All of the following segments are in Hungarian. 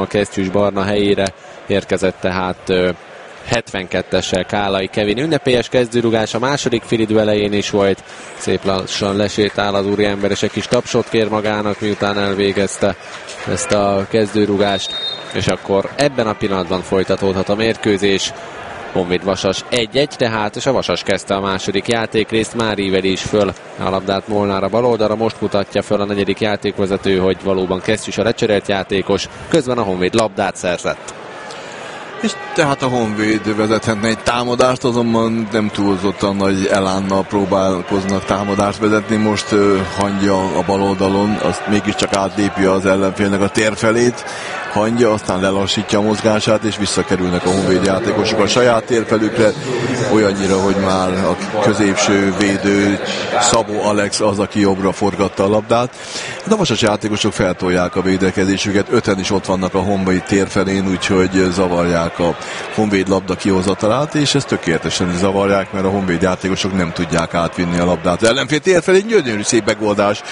a kesztyűs barna helyére érkezett tehát 72-essel Kálai Kevin. Ünnepélyes kezdőrugás a második félidő elején is volt. Szép lassan lesétál az úriember, és egy kis tapsot kér magának, miután elvégezte ezt a kezdőrugást. És akkor ebben a pillanatban folytatódhat a mérkőzés. Honvéd Vasas 1-1 tehát, és a Vasas kezdte a második játékrészt. Már íveli is föl a labdát Molnár a baloldalra. Most mutatja föl a negyedik játékvezető, hogy valóban Kesztyűs a lecserélt játékos. Közben a Honvéd labdát szerzett. És tehát a Honvéd vezethetne egy támadást, azonban nem túlzottan nagy elánnal próbálkoznak támadást vezetni. Most Hangya a bal oldalon, azt mégiscsak átlépi az ellenfélnek a térfelét. Hangya aztán lelassítja a mozgását, és visszakerülnek a Honvéd játékosok a saját térfelükre, olyannyira, hogy már a középső védő Szabó Alex az, aki jobbra forgatta a labdát. De a Vasas játékosok feltolják a védekezésüket, 5-en is ott vannak a Honvéd térfelén, úgyhogy zavarják a Honvéd labda kihozatalát, és ezt tökéletesen is zavarják, mert a Honvéd játékosok nem tudják átvinni a labdát. Az ellenfél térfelén gyönyörű szép megoldás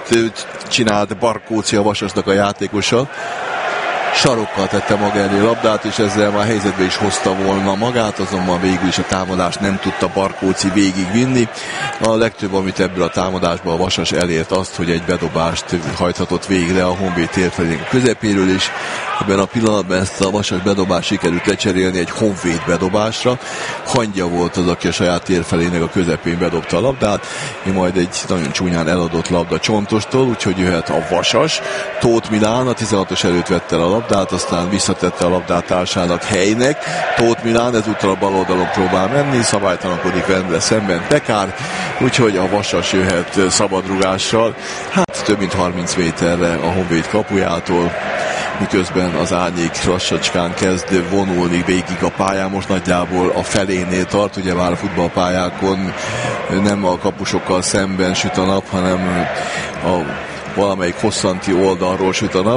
csinált Barkóci, a Vasasnak a játékosa. Sarokkal tette maga elé labdát, és ezzel már helyzetbe is hozta volna magát, azonban végül is a támadást nem tudta Barkóci végigvinni. A legtöbb, amit ebből a támadásban a Vasas elért azt, hogy egy bedobást hajthatott végre a Honvéd térfelének közepéről, és ebben a pillanatban ezt a Vasas bedobást sikerült lecserélni egy Honvéd bedobásra. Hangya volt az, aki a saját térfelének a közepén bedobta a labdát, majd egy nagyon csúnyán eladott labda Csontostól, úgyhogy jöhet a Vasas. Tóth Milán a 16-os előtt vette a labdát, aztán visszatette a labdát társának Helynek. Tóth Milán ezúttal a bal oldalon próbál menni, szabálytalankodik vele szemben Pekár, úgyhogy a Vasas jöhet szabadrugással, hát több mint 30 méterre a Honvéd kapujától, miközben az árnyék lassacskán kezd vonulni végig a pályán, most nagyjából a felénél tart, ugye már a futballpályákon nem a kapusokkal szemben süt a nap, hanem a valamelyik hosszanti oldalról süt a nap.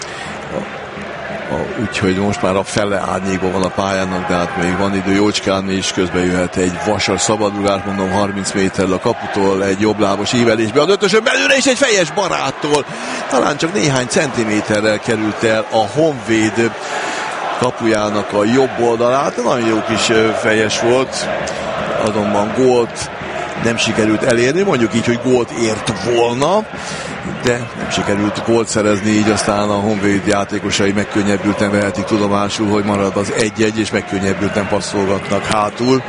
Úgyhogy most már a fele árnyékban van a pályának, de hát még van idő jócskán, és közben jöhet egy Vasas szabadrugás, mondom 30 méterrel a kaputól, egy jobblábos ívelésbe, az ötösön belőle, és egy fejes Baráttól. Talán csak néhány centiméterrel került el a Honvéd kapujának a jobb oldalát. Nagyon jó kis fejes volt, azonban gólt nem sikerült elérni, mondjuk így, hogy gólt ért volna, de nem sikerült gólt szerezni, így aztán a Honvéd játékosai megkönnyebbülten vehetik tudomásul, hogy marad az 1-1, és megkönnyebbülten passzolgatnak hátul.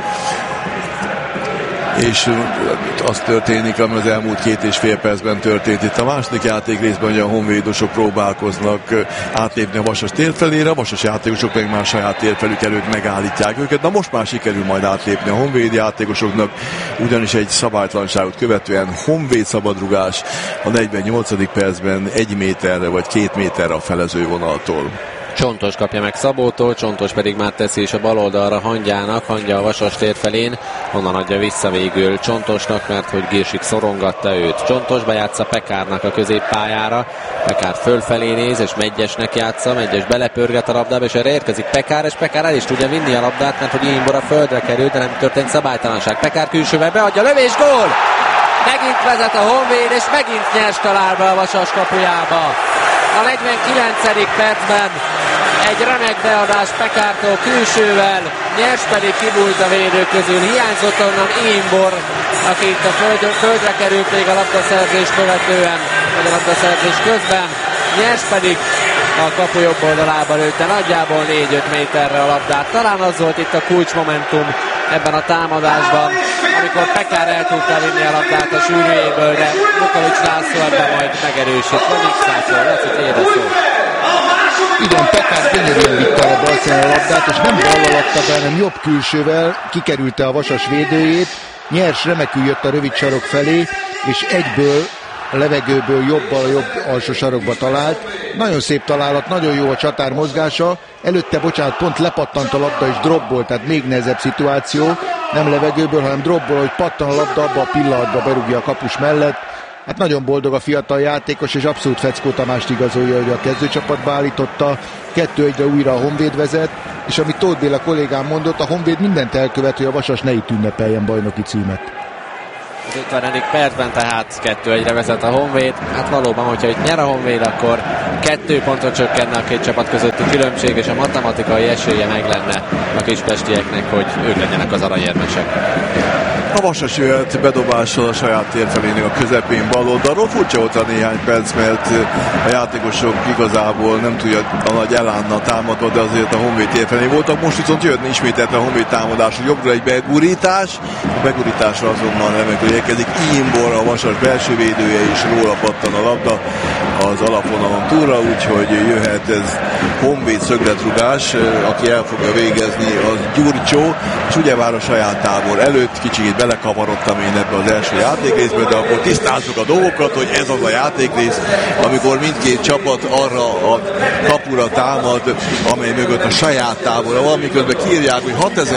És az történik, ami az elmúlt 2,5 percben történt itt a második játékrészben, hogy a honvédosok próbálkoznak átlépni a Vasas térfelére, a Vasas játékosok meg már saját térfelük előtt megállítják őket. Na most már sikerül majd átlépni a Honvéd játékosoknak, ugyanis egy szabálytalanságot követően Honvéd szabadrugás a 48. percben 1 méterre vagy 2 méterre a felező vonaltól. Csontos kapja meg Szabótól, Csontos pedig már teszi is a bal oldalra Hangyának, Hangya a Vasas tér felén, onnan adja vissza végül Csontosnak, mert hogy Girsik szorongatta őt. Csontos bejátsza Pekárnak a középpályára, Pekár fölfelé néz, és Megyesnek játsza, Megyes belepörget a labdába, és erre érkezik Pekár, és Pekár el is tudja vinni a labdát, mert hogy Imbor a földre került, de nem történt szabálytalanság. Pekár külsővel beadja, lövés, gól! Megint vezet a Honvéd, és megint nyers talál be a Vasas kapujába. A 49. percben egy remek beadás Pekártól külsővel, nyers pedig kibújt a védők közül. Hiányzott onnan Imbor, aki itt a földre került még a labdaszerzés követően, vagy a labdaszerzés közben. Nyers pedig a kapu jobb oldalába lőtte nagyjából 4-5 méterre a labdát. Talán az volt itt a kulcsmomentum ebben a támadásban, amikor Pekár el tudta vinni a labdát a sűrűjéből, de Lukovics László ebben majd megerősít. Van X-László, lesz itt érező. Igen, Pekár gyönyörűen vitte a balszínen a labdát, és nem bal alatta be, hanem jobb külsővel kikerülte a Vasas védőjét. Nyers remekül jött a rövid sarok felé, és egyből a levegőből jobbal a jobb alsó sarokba talált. Nagyon szép találat, nagyon jó a csatár mozgása. Előtte, bocsánat, pont lepattant a labda és dropból, tehát még nehezebb szituáció. Nem levegőből, hanem dropból, hogy pattan a labda, abba a pillanatba berúgja a kapus mellett. Hát nagyon boldog a fiatal játékos, és abszolút Feckó Tamást igazolja, hogy a kezdőcsapatba állította. 2-1-re újra a Honvéd vezet, és amit Tóth Béla kollégám mondott, a Honvéd mindent elkövet, hogy a Vasas ne itt ünnepeljen bajnoki címet. az 50. percben, tehát 2-1-re vezet a Honvéd. Hát valóban, hogyha itt nyer a Honvéd, akkor 2 pontot csökkenne a két csapat közötti különbség, és a matematikai esélye meg lenne a kispestieknek, hogy ők legyenek az aranyérmesek. A Vasas jöhet bedobással a saját térfelének a közepén bal oldalról. Furcsa volt a néhány perc, mert a játékosok igazából nem tudja a nagy elánnal támadni, de azért a Honvéd térfelén voltak. Most viszont jött ismételten a Honvéd támadás, jobbra egy begurítás. A begurításra azonban remekül érkezik Imbor, a Vasas belső védője, és róla pattan a labda az alapvonalon túlra, úgyhogy jöhet ez Honvéd szögletrugás, aki el fogja végezni, az Gyurcsó, és ugyebár a saját tábor előtt kicsit belekavarodtam én ebbe az első játékrészbe, de akkor tisztázzuk a dolgokat, hogy ez az a játékrész, amikor mindkét csapat arra a kapura támad, amely mögött a saját tábora van, miközben kiírják, hogy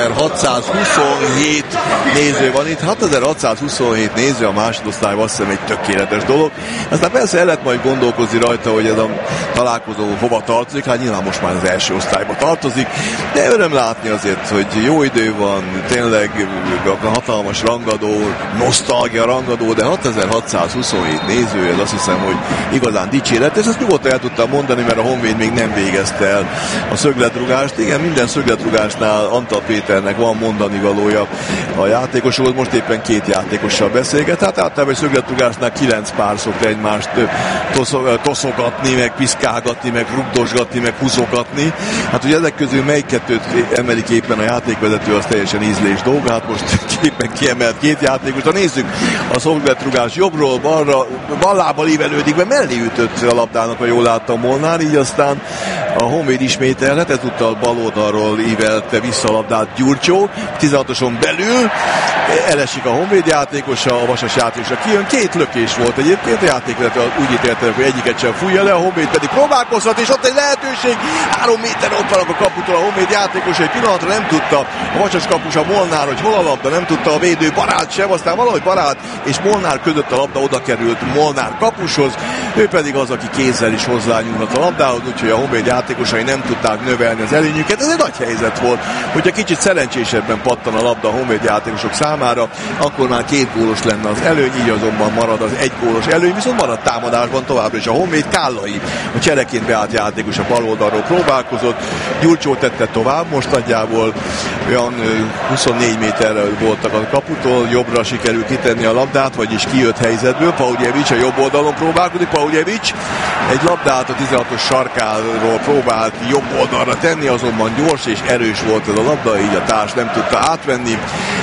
6627 néző van itt. 6627 néző a másodosztályban, azt hiszem egy tökéletes dolog. Aztán persze el lehet majd gondolkozni rajta, hogy ez a találkozó hova tartozik, hát nyilván most már az első osztályba tartozik, de öröm látni azért, hogy jó idő van, tényleg a hatalmas rangadó, nosztalgia rangadó, de 6627 néző, ez azt hiszem, hogy igazán dicséret, és ezt nyugodtan el tudtam mondani, mert a Honvéd még nem végezte el a szögletrugást. Igen, minden szögletrugásnál Antal Péternek van mondani valója a játékosokhoz, most éppen 2 játékossal beszélget, hát általában egy szögletrugásnál 9 pár szokta egymást toszogatni, meg piszkálgatni, meg rugdosgatni, meg húzogatni. Hát ugye ezek közül melyik kettőt emelik éppen a játékvezető, az teljesen ízlés dolga, hát most éppen kiemelt 2 játékos. De nézzük, a szögletrugás jobbról balra, ballábbal ívelődik, mert mellé ütött a labdának, ha jól láttam Molnár, így aztán a Honvéd ismételhet, ezúttal bal oldalról ívelte vissza a labdát Gyurcsó, 16-oson belül, elesik a Honvéd játékosa, a Vasas játékosa kijön, 2 lökés volt egyébként, a játékvezető úgy ítélte, hogy egyiket sem fújja le, a Honvéd pedig próbálkozhat, és ott egy lehetőség, 3 méterre ott vannak a kaputól a Honvéd játékosa, egy pillanatra nem tudta a Vasas kapusa Molnár, hogy hol a labda, nem tudta a védő Barát sem, aztán valahogy Barát és Molnár között a labda oda került Molnár kapushoz, ő pedig az, aki kézzel is hozzányúlnak a labdához, úgyhogy a Honvéd játékosai nem tudták növelni az előnyüket. Ez egy nagy helyzet volt, hogyha kicsit szerencsésebben pattan a labda a Honvéd játékosok számára, akkor már 2 gólos lenne az előny, így azonban marad az 1 gólos előny, viszont marad támadásban továbbra is a Honvéd. Kállai, a csereként beállt játékos a bal oldalról próbálkozott, Gyurcsó tette tovább, most nagyjából olyan 24 méterre voltak a kaputól, jobbra sikerül kitenni a labdát, vagyis kijött helyzetből, Pauljevics a jobb oldalon próbálkozik, Pauljevics egy labdát a 16-os sarkáról próbált jobb oldalra tenni, azonban gyors és erős volt ez a labda, így a társ nem tudta átvenni,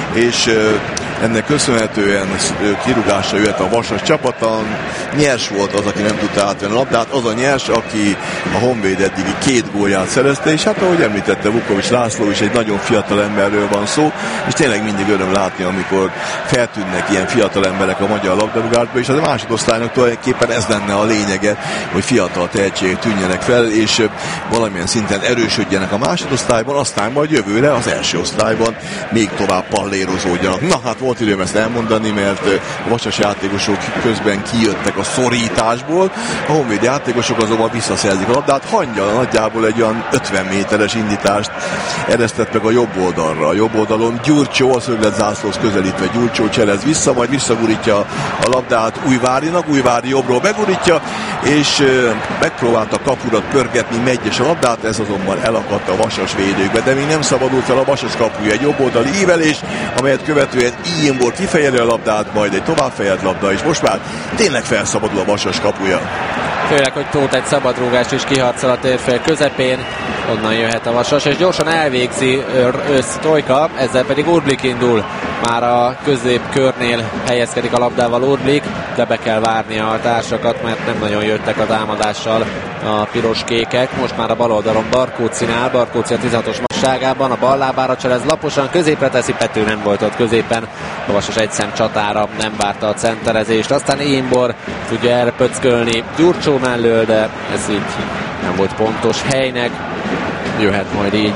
és ennek köszönhetően kirúgásra jöhet a Vasas csapata. Nyers volt az, aki nem tudta átvenni a labdát, az a Nyers, aki a Honvéd eddigi 2 gólját szerezte, és hát ahogy említette Vukovics László is, egy nagyon fiatal emberről van szó, és tényleg mindig öröm látni, amikor feltűnnek ilyen fiatal emberek a magyar labdarúgásba, és az a másodosztálynak tulajdonképpen ez lenne a lényege, hogy fiatal tehetségek tűnjenek fel, és valamilyen szinten erősödjenek a másodosztályban, aztán majd jövőre az első osztályban még tovább pallérozódjanak. Na hát volt időm ezt elmondani, mert a Vasas játékosok közben kijöttek a szorításból, a Honvéd játékosok azonban visszaszerzik a labdát, Hangyal nagyjából egy olyan 50 méteres indítást eresztett meg a jobb oldalra. A jobb oldalon Gyurcsó, a szögletzászlóhoz közelítve Gyurcsó cselez vissza, majd visszagurítja a labdát Újvárinak, Újvári jobbról begurítja, és megpróbálta kapurat pörgetni Megyes a labdát, ez azonban elakadt a Vasas védőkbe, de még nem szabadult fel a Vasas kapuja, egy jobb oldali ívelés, amelyet követően Imbor kifejeli a labdát, majd egy továbbfejelt labda, és most már tényleg felszabadul a Vasas kapuja. Főleg, hogy Tóth egy szabadrúgást is kiharcol a térfél közepén, onnan jöhet a Vasas, és gyorsan elvégzi Trojka, ezzel pedig Urblik indul. Már a középkörnél helyezkedik a labdával Urblik, de be kell várni a társakat, mert nem nagyon jöttek a támadással a piros-kékek. Most már a bal oldalon Barkócinál, Barkóci a 16-os magasságában, a bal lábára cselez laposan, középre teszi, Pető nem volt ott középen, a Vasas egy szem csatára nem várta a centerezést, aztán Imbor tudja elpöckölni Gyurcsó mellől, de ez így nem volt pontos helynek. Jöhet majd így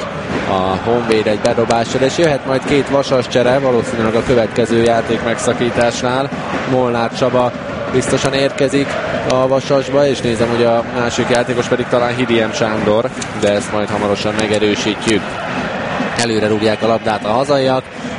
a Honvéd egy bedobással, és jöhet majd 2 Vasas csere, valószínűleg a következő játék megszakításnál. Molnár Csaba biztosan érkezik a Vasasba, és nézem, hogy a másik játékos pedig talán Hidiem Sándor, de ezt majd hamarosan megerősítjük. Előre rúgják a labdát a hazaiak,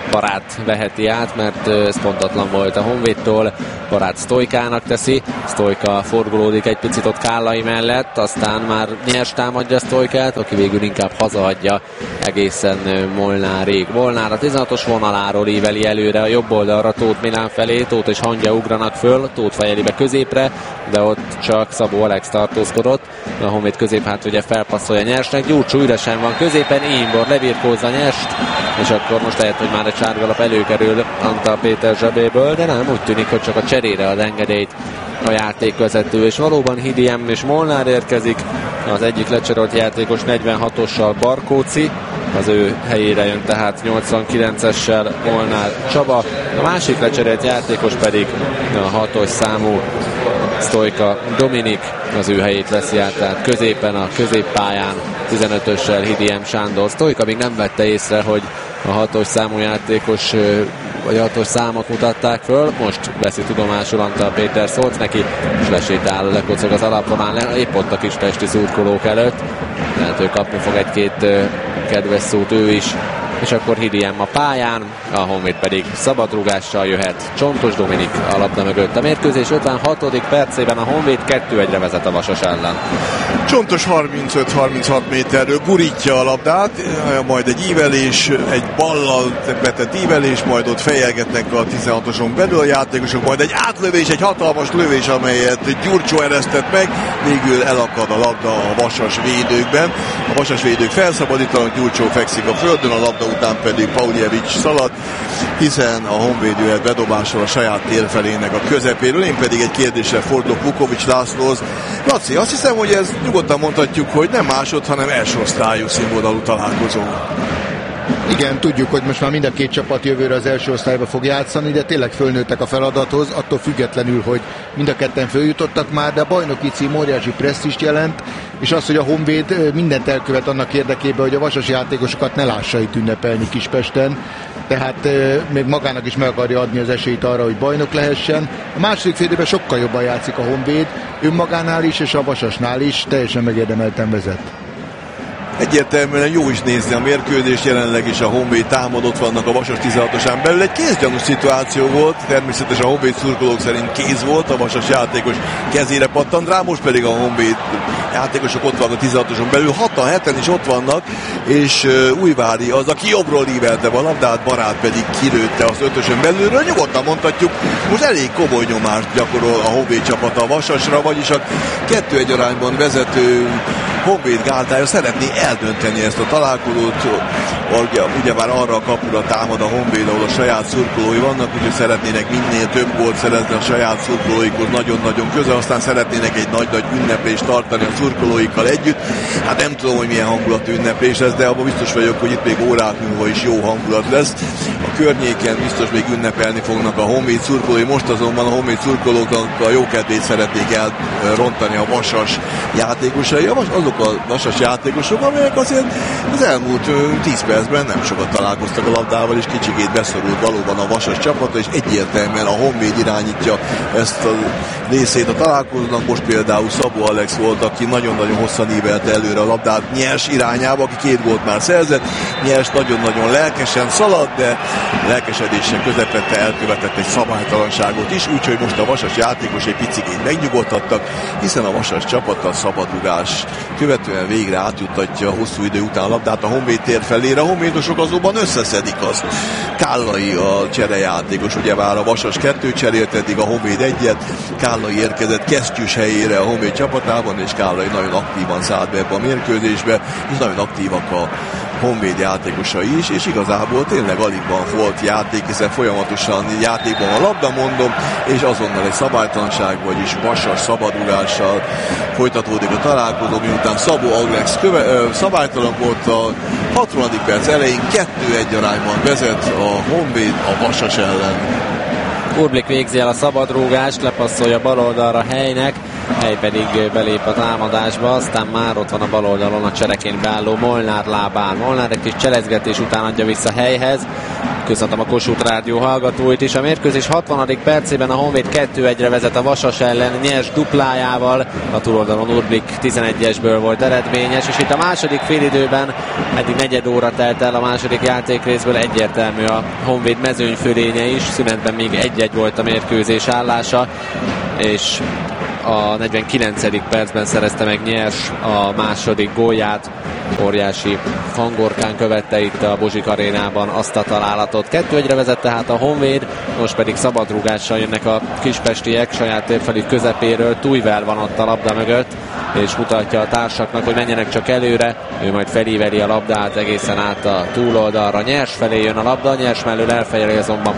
Barát veheti át, mert ez pontatlan volt a Honvédtól. Barát Sztojkának teszi, Sztojka forgolódik egy picit ott Kállai mellett, aztán már nyers támadja Sztojkát, aki végül inkább hazaadja egészen Molnárig. Molnár a 16-os vonaláról íveli előre a jobb oldalra Tóth Milán felé, Tóth és Hangya ugranak föl, Tóth fejeli be középre, de ott csak Szabó Alex tartózkodott. A Honvéd középhát ugye felpasszolja Nyersnek, Gyurcsó üresen van középen, Imbor levírkózza Nyerst, és akkor most lehet, hogy már egy sárgalap előkerül Antal Péter zsebéből, de nem, úgy tűnik, hogy csak a cserére ad engedélyt a játékvezető, és valóban Hidiem és Molnár érkezik, az egyik lecserélt játékos 46-ossal Barkóci, az ő helyére jön tehát 89-essel Molnár Csaba, a másik lecserélt játékos pedig a 6-os számú Sztojka Dominik, az ő helyét veszi át, tehát középen a középpályán 15-össel Hidiem Sándor. Sztojka még nem vette észre, hogy a 6-os számú játékos vagy a 6-os számot mutatták föl, most veszi tudomásul Antal Péter, szólt neki, és lesétál, lekocog az alapvonal, épp ott a kispesti szurkolók előtt, tehát ő kapni fog egy-két kedves szót ő is, és akkor Hidiem a pályán, a Honvéd pedig szabadrúgással jöhet. Csontos Dominik a labda mögött. A mérkőzés 56. percében a Honvéd 2-1-re vezet a Vasas ellen. Csontos 35-36 méterről gurítja a labdát, majd egy ívelés, egy ballal betett ívelés, majd ott fejelgetnek a 16-oson belül a játékosok, majd egy átlövés, egy hatalmas lövés, amelyet Gyurcsó eresztett meg, végül elakad a labda a Vasas védőkben. A Vasas védők felszabadítanak, Gyurcsó fekszik a földön, a labda után pedig Pauljevics szalad, hiszen a Honvéd jöhet bedobással a saját térfelének a közepéről. Én pedig egy kérdéssel fordulok Vukovics Lászlóhoz. Laci, azt hiszem, hogy ez nyugodtan mondhatjuk, hogy nem másod, hanem első osztályú színvonalú találkozó. Igen, tudjuk, hogy most már mind a két csapat jövőre az első osztályba fog játszani, de tényleg fölnőttek a feladathoz, attól függetlenül, hogy mind a ketten följutottak már, de a bajnoki cím óriási presztízst jelent, és az, hogy a Honvéd mindent elkövet annak érdekében, hogy a vasas játékosokat ne lássa itt ünnepelni Kispesten, tehát még magának is meg akarja adni az esélyt arra, hogy bajnok lehessen. A második fél időben sokkal jobban játszik a Honvéd, önmagánál is és a Vasasnál is teljesen megérdemelten vezet. Egyértelműen jó is nézni a mérkőzést, jelenleg is a Honvéd támadott, vannak a Vasas 16-osán belül. Egy kézgyanús szituáció volt, természetesen a Honvéd szurkolók szerint kéz volt, a Vasas játékos kezére pattant rá, most pedig a Honvéd játékosok ott vannak a 16-oson belül, 6-7-en is ott vannak, és Újvári az, aki jobbról ívelte a labdát, Barát pedig kilőtte az 5-ösön belülről. Nyugodtan mondhatjuk, most elég komoly nyomást gyakorol a Honvéd csapata a Vasasra, vagyis a 2-1 arányban vezető Honvéd gárdája szeretné eldönteni ezt a találkozót. Ugyebár arra a kapura támad a Honvéd, ahol a saját szurkolói vannak, úgyhogy szeretnének minél több gólt szerezni a saját szurkolóikhoz nagyon-nagyon közel, aztán szeretnének egy nagy-nagy ünneplést tartani a szurkolóikkal együtt. Hát nem tudom, hogy milyen hangulatú ünneplés lesz, de abban biztos vagyok, hogy itt még órák múlva is jó hangulat lesz. A környéken biztos még ünnepelni fognak a Honvéd szurkolói, most azonban a Honvéd szurkolóknak a jókedvét szeretnék elrontani a Vasas játékosai. Azok a Vasas játékosok, amelyek azért az elmúlt 10 percben nem sokat találkoztak a labdával, és kicsikét beszorult valóban a Vasas csapata, és egyértelműen a Honvéd irányítja ezt a részét a találkozónak. Most például Szabó Alex volt, aki nagyon-nagyon hosszan ívelte előre a labdát Nyers irányába, aki 2 gólt már szerzett. Nyers nagyon-nagyon lelkesen szalad, de lelkesedése közepette elkövetett egy szabálytalanságot is, úgyhogy most a Vasas játékos egy picikét megnyugodtattak, hiszen a Vasas csapata szabadrugás követően végre átjuttatja hosszú idő után a labdát a Honvéd tér felére. A honvédosok azonban összeszedik azt. Kállai a cserejátékos, ugyebár a Vasas 2 cserélt, eddig a Honvéd 1-et. Kállai érkezett kesztyűs helyére a Honvéd csapatában, és Kállai nagyon aktívan szállt be ebbe a mérkőzésbe, és nagyon aktívak a Honvéd játékosai is, és igazából tényleg alig van volt játék, hiszen folyamatosan játékban a labda, mondom, és azonnal egy szabálytalanság, vagyis Vasas szabadrugással folytatódik a találkozó, miután Szabó Alex szabálytalan volt a 60. perc elején, 2-1 arányban vezet a Honvéd a Vasas ellen. Urblik végzi el a szabadrúgást, lepasszolja bal oldalra Helynek, Hely pedig belép a támadásba, aztán már ott van a bal oldalon a csereként beálló Molnár lábán. Molnár egy kis cselezgetés után adja vissza Helyhez, Köszöntöm a Kossuth Rádió hallgatóit is. A mérkőzés 60. percében a Honvéd 2-1-re vezet a Vasas ellen, nyers duplájával. A túloldalon Urblik 11-esből volt eredményes, és itt a második félidőben eddig negyed óra telt el a második játékrészből, egyértelmű a Honvéd mezőnyfölénye is. Szünetben még 1-1 volt a mérkőzés állása, és a 49. percben szerezte meg Nyers a második gólját. Óriási hangorkán követte itt a Bozsik arénában azt a találatot. 2-1-re vezet tehát a Honvéd, most pedig szabadrúgással jönnek a kispestiek saját térfelük közepéről. Tujvel van ott a labda mögött, és mutatja a társaknak, hogy menjenek csak előre. Ő majd felíveli a labdát egészen át a túloldalra. Nyers felé jön a labda, Nyers mellől elfejeli azonban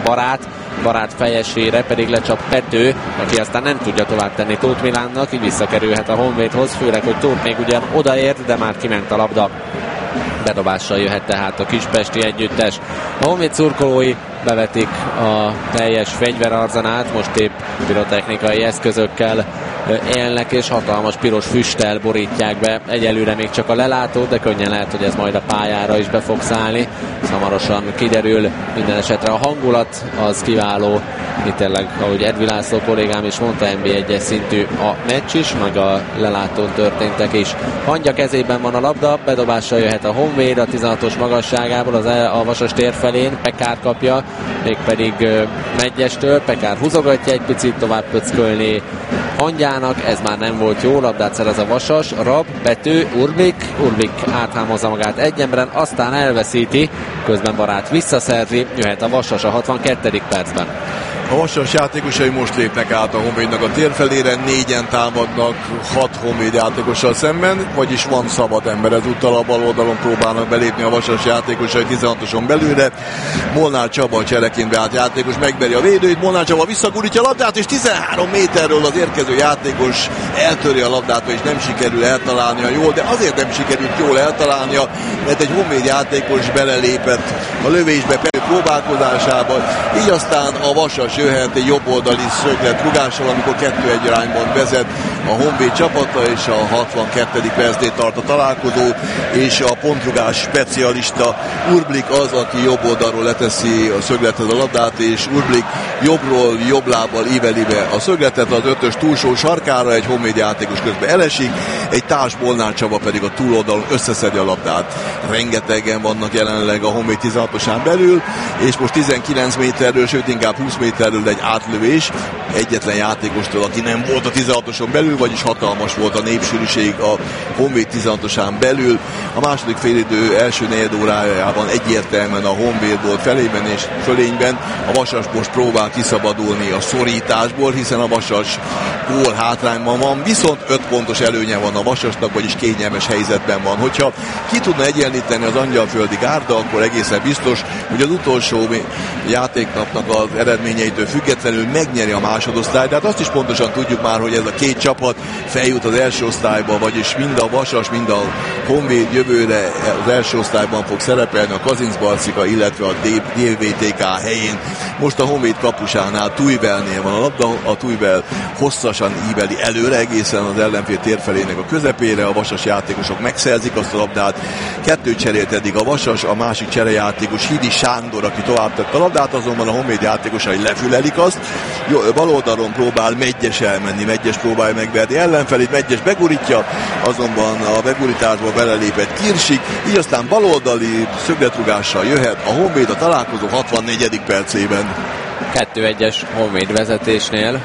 Barát fejesére pedig lecsap Pető, aki aztán nem tudja tovább tenni Tóth Milánnak, így visszakerülhet a Honvédhoz, főleg, hogy Tóth még ugyan odaért, de már kiment a labda. Bedobással jöhet tehát a kispesti együttes. A Honvéd szurkolói bevetik a teljes fegyverarzenát, most épp pirotechnikai eszközökkel élnek, és hatalmas piros füsttel borítják be egyelőre még csak a lelátót, de könnyen lehet, hogy ez majd a pályára is be fog szállni. Hamarosan kiderül, minden esetre a hangulat az kiváló. Itt tényleg, ahogy Edvi László kollégám is mondta, NB1-es szintű a meccs is, meg a lelátón történtek is. Hangya kezében van a labda, bedobással jöhet a Honvéd a 16-os magasságából, a Vasas tér felén, Pekár kapja, mégpedig Meggyestől. Pekár húzogatja egy picit, tovább pöckölni Hangyának, ez már nem volt jó, labdát szerez a Vasas, Rab, Pető, Urblik áthámozza magát egy emberen, aztán elveszíti, közben Barát visszaszerzi, jöhet a Vasas a 62. percben. A Vasas játékosai most lépnek át a Honvédnak a térfelére, 4-en támadnak 6 Honvéd játékossal szemben, vagyis van szabad ember, ezúttal a bal oldalon próbálnak belépni a Vasas játékosai 16-oson belülre. Molnár Csaba a csereként beállt játékos megveri a védőit, Molnár Csaba visszagurítja a labdát, és 13 méterről az érkező játékos eltöri a labdát, és nem sikerül eltalálnia jól, de azért nem sikerült jól eltalálnia, mert egy Honvéd játékos belelépett a lövésbe próbálkozásába, így aztán a Vasas jöhet egy jobboldali szöglet rugással, amikor 2-1 arányban vezet a Honvéd csapata, és a 62. percnél tart a találkozó, és a pontrugás specialista Urblik az, aki jobb oldalról leteszi a szöglethez a labdát, és Urblik jobbról, jobb lábbal íveli be a szögletet az 5-ös túlsó sarkára, egy Honvéd játékos közben elesik, egy társ Molnár Csaba pedig a túloldalon összeszedi a labdát. Rengetegen vannak jelenleg a Honvéd 16-osán belül, és most 19 méterről, sőt inkább 20 méterről egy átlövés egyetlen játékostól, aki nem volt a 16-oson belül, vagyis hatalmas volt a népsűrűség a Honvéd 16-osán belül. A második félidő első negyed órájában egyértelműen a Honvéd volt felében és fölényben. A Vasas most próbál kiszabadulni a szorításból, hiszen a Vasas gól hátrányban van, viszont 5 pontos előnye van a Vasasnak, vagyis kényelmes helyzetben van. Hogyha ki tudna egyenlíteni az Angyalföldi Gárda, akkor egészen biztos, hogy az utolsó játéknapnak az eredményeitől függetlenül megnyeri a másodosztályt, de hát azt is pontosan tudjuk már, hogy ez a két csapat feljut az első osztályba, vagyis mind a Vasas, mind a Honvéd jövőre az első osztályban fog szerepelni a Kazincbarcika, illetve a DVTK helyén. Most a Honvéd kapusánál, Tujvelnél van a labda, a Tujvel hosszasan íveli előre egészen az ellenfél térfelének a közepére, a Vasas játékosok megszerzik azt a labdát, 2 cserélt eddig a Vasas, a másik cserejátékos Hidi Sándor, aki tovább tett a labdát, azonban a Honvéd játékosai lefülelik azt, bal oldalon próbál Meggyes elmenni, Meggyes próbálja megverni ellenfelét, Meggyes begurítja, azonban a begurításból belelépett Kirsik, így aztán baloldali szögletrugással jöhet a Honvéd a találkozó 64. percében. 2-1-es Honvéd vezetésnél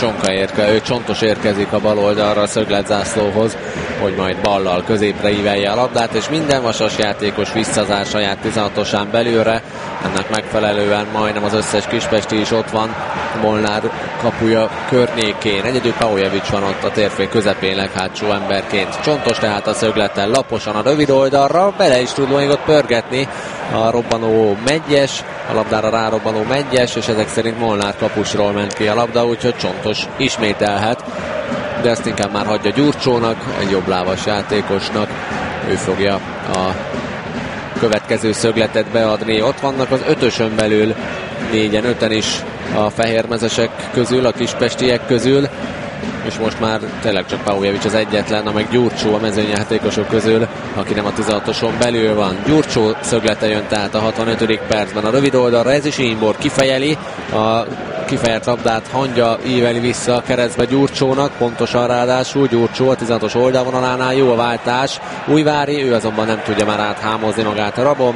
Csontos érkezik a bal oldalra a szögletzászlóhoz, hogy majd ballal középre ívelje a labdát, és minden Vasas játékos visszazár saját 16-osán belülre. Ennek megfelelően majdnem az összes kispesti is ott van Molnár kapuja környékén. Egyedül Paujevics van ott a térfél közepén leghátsó emberként. Csontos tehát a szögleten laposan a rövid oldalra, bele is tud még ott pörgetni a robbanó Meggyes, a labdára rárobbanó Meggyes, és ezek szerint Molnár kapusról ment ki a labda, úgyhogy Csontos ismételhet, de ezt inkább már hagyja Gyurcsónak, egy jobblábas játékosnak. Ő fogja a következő szögletet beadni. Ott vannak az 5-ösön belül 4-en, 5-en is a fehérmezesek közül, a kispestiek közül. és most már tényleg csak Paujevic az egyetlen, meg Gyurcsó a mezőnyjátékosok közül, aki nem a 16-oson belül van. Gyurcsó szöglete jön tehát a 65. percben a rövid oldalra, ez is Imbor kifejeli, a kifejelt labdát Hangya íveli vissza a keresztbe Gyurcsónak, pontosan ráadásul Gyurcsó a 16-os oldalvonalánál, jó a váltás, Újvári, ő azonban nem tudja már áthámozni magát a rabon.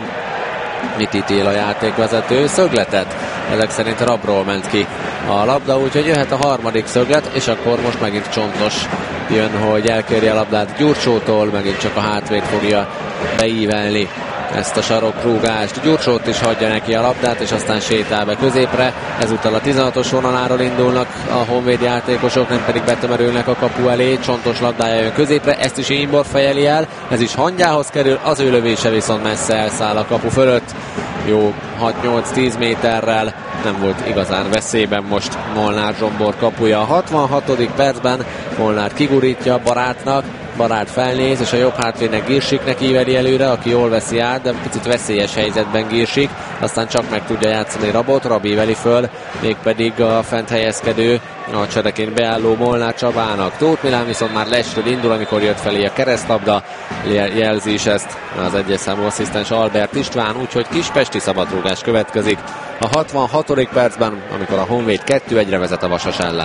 Mit ítél a játékvezető? Szögletet. Ezek szerint rabról ment ki a labda, úgyhogy jöhet a harmadik szöglet, és akkor most megint Csontos jön, hogy elkérje a labdát Gyurcsótól, megint csak a hátvéd fogja beívelni ezt a sarokrúgást. Gyurcsót is hagyja neki a labdát, és aztán sétál be középre. Ezúttal a 16-os vonaláról indulnak a Honvéd játékosok, nem pedig betömerülnek a kapu elé. Csontos labdája jön középre, ezt is Imbor fejeli el, ez is Hangyához kerül, az ő lövése viszont messze elszáll a kapu fölött. Jó 6-8-10 méterrel, nem volt igazán veszélyben most Molnár Zsombor kapuja. A 66. percben Molnár kigurítja Barátnak, Barát felnéz, és a jobb hátvédnek Girsiknek íveli előre, aki jól veszi át, de picit veszélyes helyzetben Girsik, aztán csak meg tudja játszani Rabot, Rab íveli föl, mégpedig a fent helyezkedő, a csereként beálló Molnár Csabának. Tóth Milán viszont már lesről indul, amikor jött felé a keresztlabda, jelzi is ezt az egyes számú asszisztens Albert István, úgyhogy kispesti szabadrúgás következik a 66. percben, amikor a Honvéd 2-1-re vezet a Vasas ellen.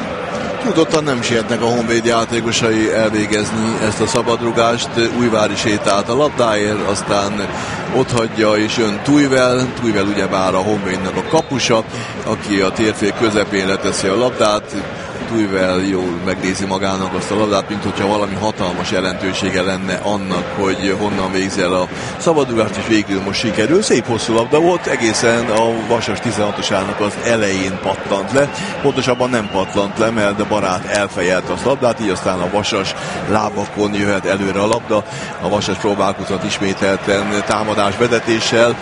Tudottan nem sietnek a Honvéd játékosai elvégezni ezt a szabadrugást. Újvári sétált a labdáért, aztán ott hagyja és jön Tujvel. Tujvel ugyebár a Honvédnak a kapusa, aki a térfél közepén leteszi a labdát. Tujvel jól megnézi magának azt a labdát, mint hogyha valami hatalmas jelentősége lenne annak, hogy honnan végzi el a szabadrugást, és végül most sikerül. Szép hosszú labda volt, egészen a Vasas 16-osának az elején pattant le. Pontosabban nem pattant le, mert a Barát elfejelte a labdát, így aztán a Vasas lábakon jöhet előre a labda. A Vasas próbálkozott ismételten támadás vezetéssel.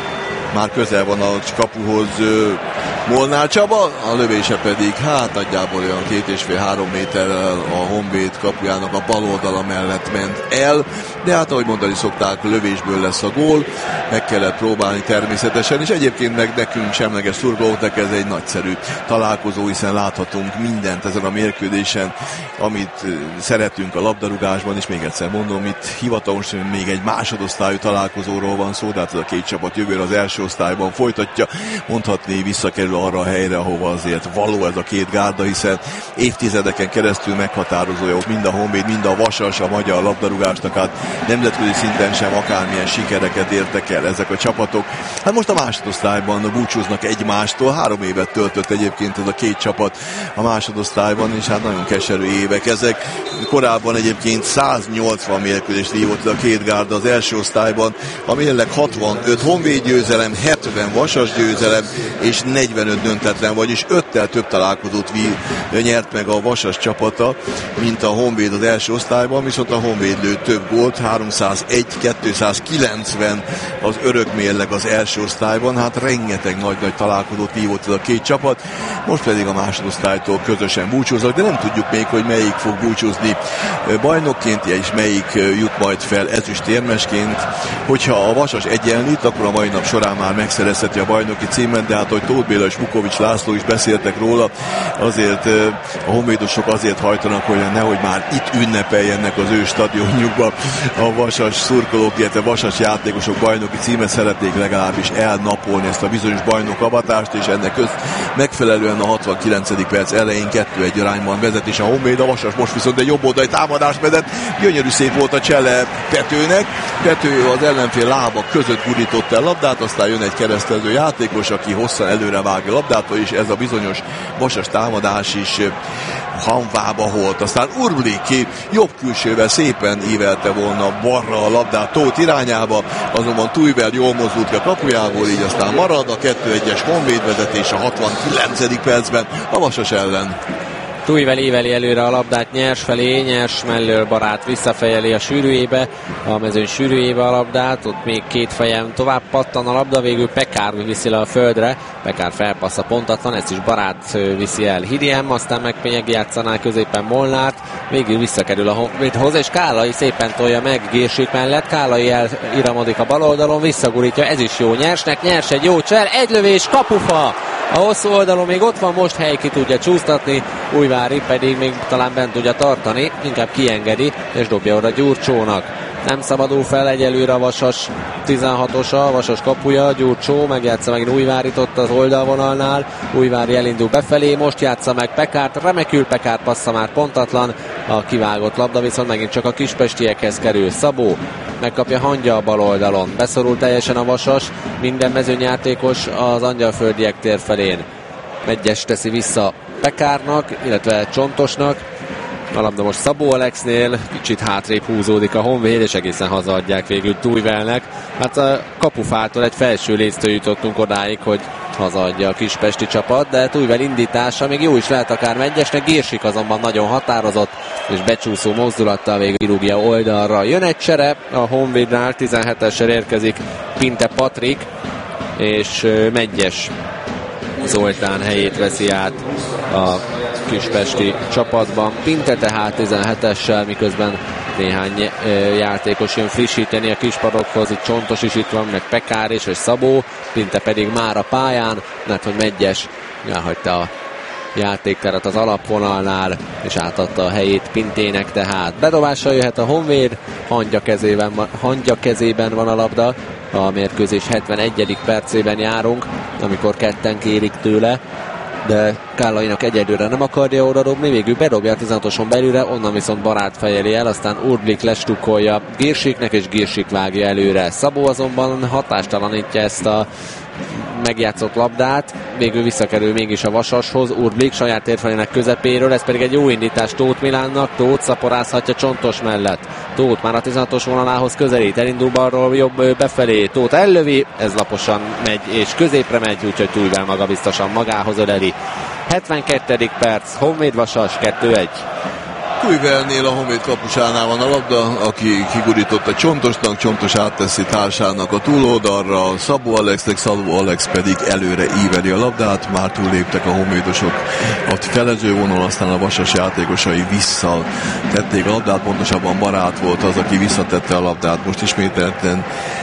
Már közel van a kapuhoz Molnár Csaba, a lövése pedig nagyjából olyan 2,5-3 méterrel a Honvéd kapujának a bal oldala mellett ment el, de hát ahogy mondani szokták, lövésből lesz a gól, meg kellett próbálni természetesen, és egyébként meg nekünk semleges szurkolóknak ez egy nagyszerű találkozó, hiszen láthatunk mindent ezen a mérkőzésen, amit szeretünk a labdarúgásban, és még egyszer mondom, itt hivatalosan még egy másodosztályú találkozóról van szó, de hát ez a két csapat jövőre az első osztályban folytatja, mondhatni visszakerül arra a helyre, ahova azért való ez a két gárda, hiszen évtizedeken keresztül meghatározója mind a Honvéd, mind a Vasas a magyar labdarúgásnak, hát nemzetközi szinten sem akármilyen sikereket értek el ezek a csapatok. Hát most a másodosztályban búcsúznak egymástól, 3 évet töltött egyébként ez a két csapat a másodosztályban, és hát nagyon keserű évek ezek. Korábban egyébként 180 mérkőzést vívott a két gárda az első osztályban, a mérleg 65 Honvéd győzelem, 70 Vasas győzelem, és 45 döntetlen, vagyis 5-tel több találkozót nyert meg a Vasas csapata, mint a Honvéd az első osztályban, viszont a Honvéd lőtt több gólt, 301-290 az örök mérleg az első osztályban, hát rengeteg nagy-nagy találkozót vívott ez a két csapat, most pedig a másodosztálytól közösen búcsúznak, de nem tudjuk még, hogy melyik fog búcsúzni bajnokként, és melyik jut majd fel ezüstérmesként. Hogyha a Vasas egyenlít, akkor a mai nap során már megszerezheti a bajnoki címet, de hát, hogy Tóth Béla és Vukovics László is beszéltek róla, azért a honvédosok azért hajtanak, hogy nehogy már itt ünnepeljenek az ő stadionjukba a Vasas szurkolók, illetve Vasas játékosok bajnoki címet, szeretnék legalábbis elnapolni ezt a bizonyos bajnokavatást, és ennek megfelelően a 69. perc elején 2-1 arányban vezet, és a Honvéd, a Vasas most viszont egy jobb oldali támadást vezet, gyönyörű szép volt a csele Petőnek, Pető az ellenfél lábak között gurított el labdát, aztán jön egy keresztező játékos, aki hosszan előre vágja labdát, és ez a bizonyos Vasas támadás is hanvába holt. Aztán Urblik jobb külsővel szépen ívelte volna balra a labdát Tóth irányába, azonban Tujvel jól mozdult a kapujából, így aztán marad a 2-1-es Honvéd vezetés a 69. percben a Vasas ellen. Tujvel íveli előre a labdát Nyers felé, Nyers mellől Barát visszafejeli a sűrűjébe, a mezőny sűrűjébe a labdát, ott még két fejem tovább pattan a labda, végül Pekár viszi le a földre, Pekár felpassza pontatlan, ezt is Barát viszi el Hidiem, aztán megpenyeg játszaná középen Molnárt, végül visszakerül a Honvédhoz, és Kálai szépen tolja meg Girsik mellett, Kálai eliramodik a bal oldalon, visszagurítja, ez is jó Nyersnek, Nyers egy jó csel, egy lövés, kapufa! A hosszú oldalon még ott van, most hely ki tudja csúsztatni, Újvári pedig még talán bent tudja tartani, inkább kiengedi, és dobja oda Gyurcsónak. Nem szabadul fel egyelőre a Vasas 16-osa, a Vasas kapuja, Gyurcsó megjátsza meg Újvárit ott az oldalvonalnál, Újvári elindul befelé, most játsza meg Pekárt, remekül Pekár passza már pontatlan, a kivágott labda viszont megint csak a kispestiekhez kerül. Szabó megkapja Hangya a bal oldalon, beszorul teljesen a Vasas, minden mezőnyjátékos az angyalföldiek tér felén. Megyes teszi vissza Pekárnak, illetve Csontosnak, a labda most Szabó Alexnél, kicsit hátrébb húzódik a Honvéd, és egészen hazaadják végül Tújvelnek. Hát a kapufától egy felső léctől jutottunk odáig, hogy hazaadja a kispesti csapat, de Tújvel indítása még jó is lehet akár Megyesnek, Girsik azonban nagyon határozott, és becsúszó mozdulattal végül kirúgja oldalra. Jön egy csere a Honvédnál, 17-esre érkezik Pinte Patrik, és Megyes Zoltán helyét veszi át a kispesti csapatban. Pinte tehát 17-essel, miközben néhány játékos jön frissíteni a kispadokhoz. Itt Csontos is itt van, meg Pekár és Szabó. Pinte pedig már a pályán, mert hogy Megyes elhagyta a játékteret az alapvonalnál, és átadta a helyét Pintének, tehát bedobással jöhet a Honvéd, Hangya kezében van a labda, a mérkőzés 71. percében járunk, amikor ketten kérik tőle, de Kállainak egyedülre nem akarja oda dobni, végül bedobja a 16-oson belülre, onnan viszont Barát fejeli el, aztán Urblik lestukkolja Girsiknek, és Girsik vágja előre. Szabó azonban hatástalanítja ezt a megjátszott labdát, végül visszakerül mégis a Vasashoz, Urblik saját térfelének közepéről, ez pedig egy jó indítás Tóth Milánnak, Tóth szaporázhatja Csontos mellett. Tóth már a 16-os vonalához közelít, elindul balról jobb befelé, Tóth ellövi, ez laposan megy és középre megy, úgyhogy Tújvel maga biztosan magához öleli. 72. perc, Honvéd Vasas 2-1. Tújvelnél a Honvéd kapusánál van a labda, aki kigurította Csontosnak, Csontos átteszi társának a túloldalra, Szabó Alexnek, Szabó Alex pedig előre íveli a labdát, már túlléptek a honvédosok a felező vonal, aztán a Vasas játékosai visszatették a labdát, pontosabban Barát volt az, aki visszatette a labdát, most ismételten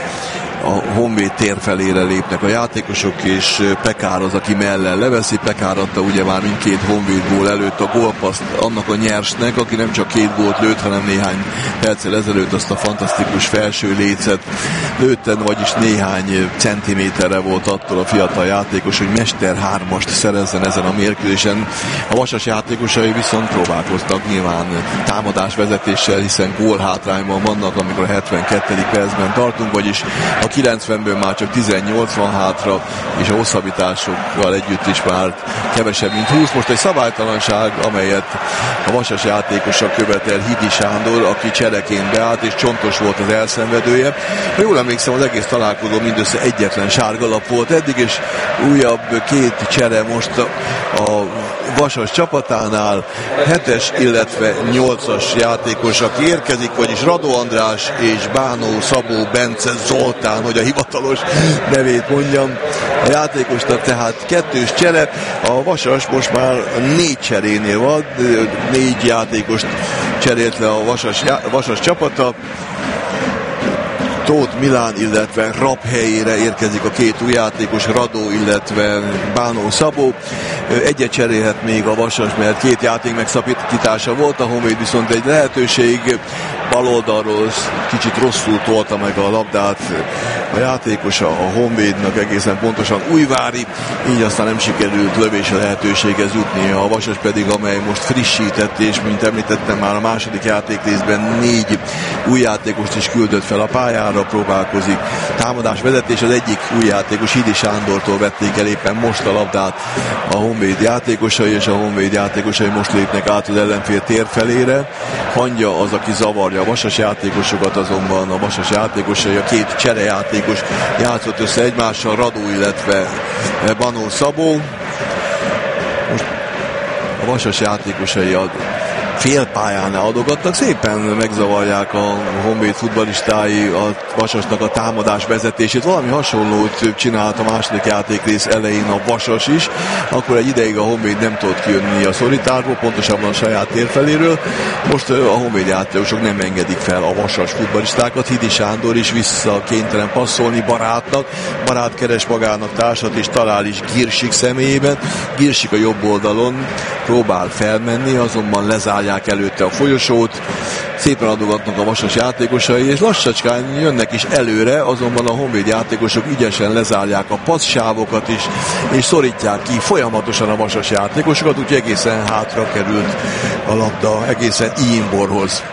a Honvéd tér felére lépnek a játékosok, és Pekár az, aki mellel leveszi. Pekár adta ugye már mindkét Honvéd gól előtt a gólpaszt annak a nyersnek, aki nem csak 2 gólt lőtt, hanem néhány perccel ezelőtt azt a fantasztikus felső lécet lőtten, vagyis néhány centiméterre volt attól a fiatal játékos, hogy Mester 3-ast szerezzen ezen a mérkőzésen. A Vasas játékosai viszont próbálkoztak nyilván támadás vezetéssel, hiszen gólhátrányban vannak, amikor a 72. percben tartunk, vagyis a 90-ből már csak 18 van hátra, és a hosszabbításokkal együtt is már kevesebb, mint 20. Most egy szabálytalanság, amelyet a Vasas játékosa követel Hidi Sándor, aki csereként beállt, és Csontos volt az elszenvedője. Ha jól emlékszem, az egész találkozó mindössze egyetlen sárgalap volt eddig, és újabb 2 csere most a Vasas csapatánál. 7-es, illetve 8-as játékos, aki érkezik, vagyis Radó András és Bánó Szabó Bence Zoltán, hogy a hivatalos nevét mondjam a játékosnak, tehát 2-s csere. A Vasas most már 4 cserénél van, 4 játékost cserélt le a Vasas csapata. Tóth Milán, illetve Rab helyére érkezik a 2 új játékos, Radó, illetve Bánó Szabó. Egyet cserélhet még a Vasas, mert 2 játék megszakítása volt, a Honvéd viszont egy lehetőség. Baloldalról kicsit rosszul tolta meg a labdát a játékosa a Honvédnak, egészen pontosan Újvári, így aztán nem sikerült lövésre lehetőséghez jutnia. A Vasas pedig, amely most frissített, és mint említettem már a második játékrészben 4 új játékost is küldött fel a pályára, próbálkozik. Támadás vezetés, az egyik új játékos Hidi Sándortól vették el éppen most a labdát a Honvéd játékosai, és a Honvéd játékosai most lépnek át az ellenfél tér felére. Hangya az, aki zavarja a Vasas játékosokat, azonban a Vasas játékosai, a 2 cserejátékos játszott össze egymással, Radó, illetve Banó Szabó. Most a Vasas játékosai félpályánál adogatnak, szépen megzavarják a Honvéd futballistái a Vasasnak a támadás vezetését. Valami hasonlót csinált a második játékrész elején a Vasas is, akkor egy ideig a Honvéd nem tudott kijönni a szorításból, pontosabban a saját térfeléről. Most a Honvéd játékosok nem engedik fel a Vasas futballistákat. Hidi Sándor is vissza kénytelen passzolni Barátnak. Barát keres magának társat és talál is Girsik személyében. Girsik a jobb oldalon próbál felmenni, azonban lezárják előtte a folyosót. Szépen adogatnak a Vasas játékosai, és lassacskán jönnek is előre, azonban a Honvéd játékosok ügyesen lezárják a passzsávokat is, és szorítják ki folyamatosan a Vasas játékosokat, úgyhogy egészen hátra került a labda, egészen Imborhoz.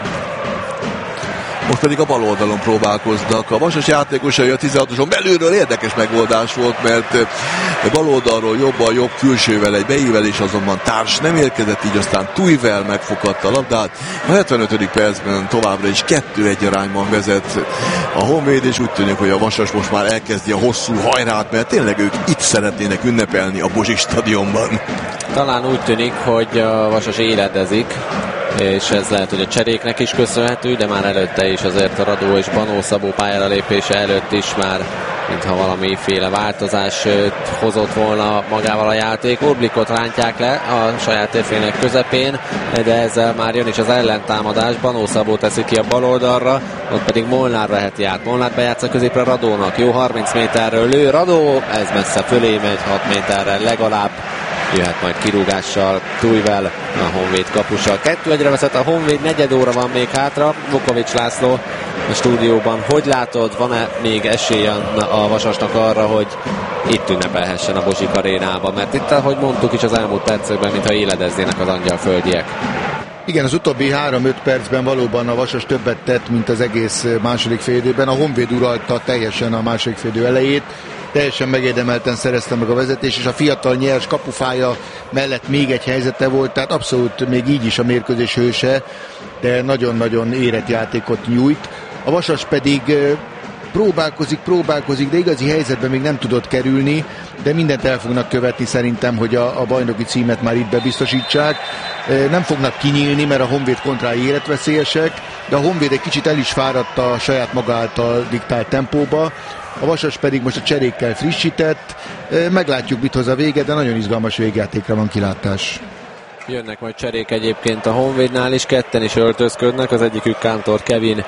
Most pedig a bal oldalon próbálkoznak. A Vasas játékosai a 16-oson belülről érdekes megoldás volt, mert bal oldalról jobb külsővel egy beívelés, azonban társ nem érkezett, így aztán Tujvel megfoghatta a labdát. A 75. percben továbbra is 2-1 arányban vezet a Honvéd, és úgy tűnik, hogy a Vasas most már elkezdi a hosszú hajrát, mert tényleg ők itt szeretnének ünnepelni a Bozsik stadionban. Talán úgy tűnik, hogy a Vasas éledezik, és ez lehet, hogy a cseréknek is köszönhető, de már előtte is azért a Radó és Banó Szabó pályára lépése előtt is már mintha valamiféle változás hozott volna magával a játék. Orblikot rántják le a saját térfének közepén, de ezzel már jön is az ellentámadás. Banó Szabó teszi ki a bal oldalra, ott pedig Molnár veheti át. Molnár bejátsza középre Radónak, jó 30 méterről lő Radó, ez messze fölé megy, 6 méterrel legalább. Jöhet majd kirúgással Tujvel, a Honvéd kapussal. 2-1-re vezet a Honvéd, negyed óra van még hátra. Vukovics László a stúdióban. Hogy látod, van-e még esély a Vasasnak arra, hogy itt ünnepelhessen a Bozsik arénában? Mert itt, ahogy mondtuk is az elmúlt percekben, mintha éledeznének az angyalföldiek. Igen, az utóbbi 3-5 percben valóban a Vasas többet tett, mint az egész második félidőben. A Honvéd uralta teljesen a második félidő elejét. Teljesen megérdemelten szerezte meg a vezetés, és a fiatal nyers kapufája mellett még egy helyzete volt, tehát abszolút még így is a mérkőzés hőse, de nagyon-nagyon érett játékot nyújt. A Vasas pedig próbálkozik, de igazi helyzetben még nem tudott kerülni, de mindent el fognak követni szerintem, hogy a bajnoki címet már itt bebiztosítsák. Nem fognak kinyílni, mert a Honvéd kontrái életveszélyesek, de a Honvéd egy kicsit el is fáradt a saját maga által diktált tempóba. A Vasas pedig most a cserékkel frissített. Meglátjuk, mit hoz a vége, de nagyon izgalmas végjátékra van kilátás. Jönnek majd cserék egyébként a Honvédnál is, ketten is öltözködnek, az egyikük Kántor Kevin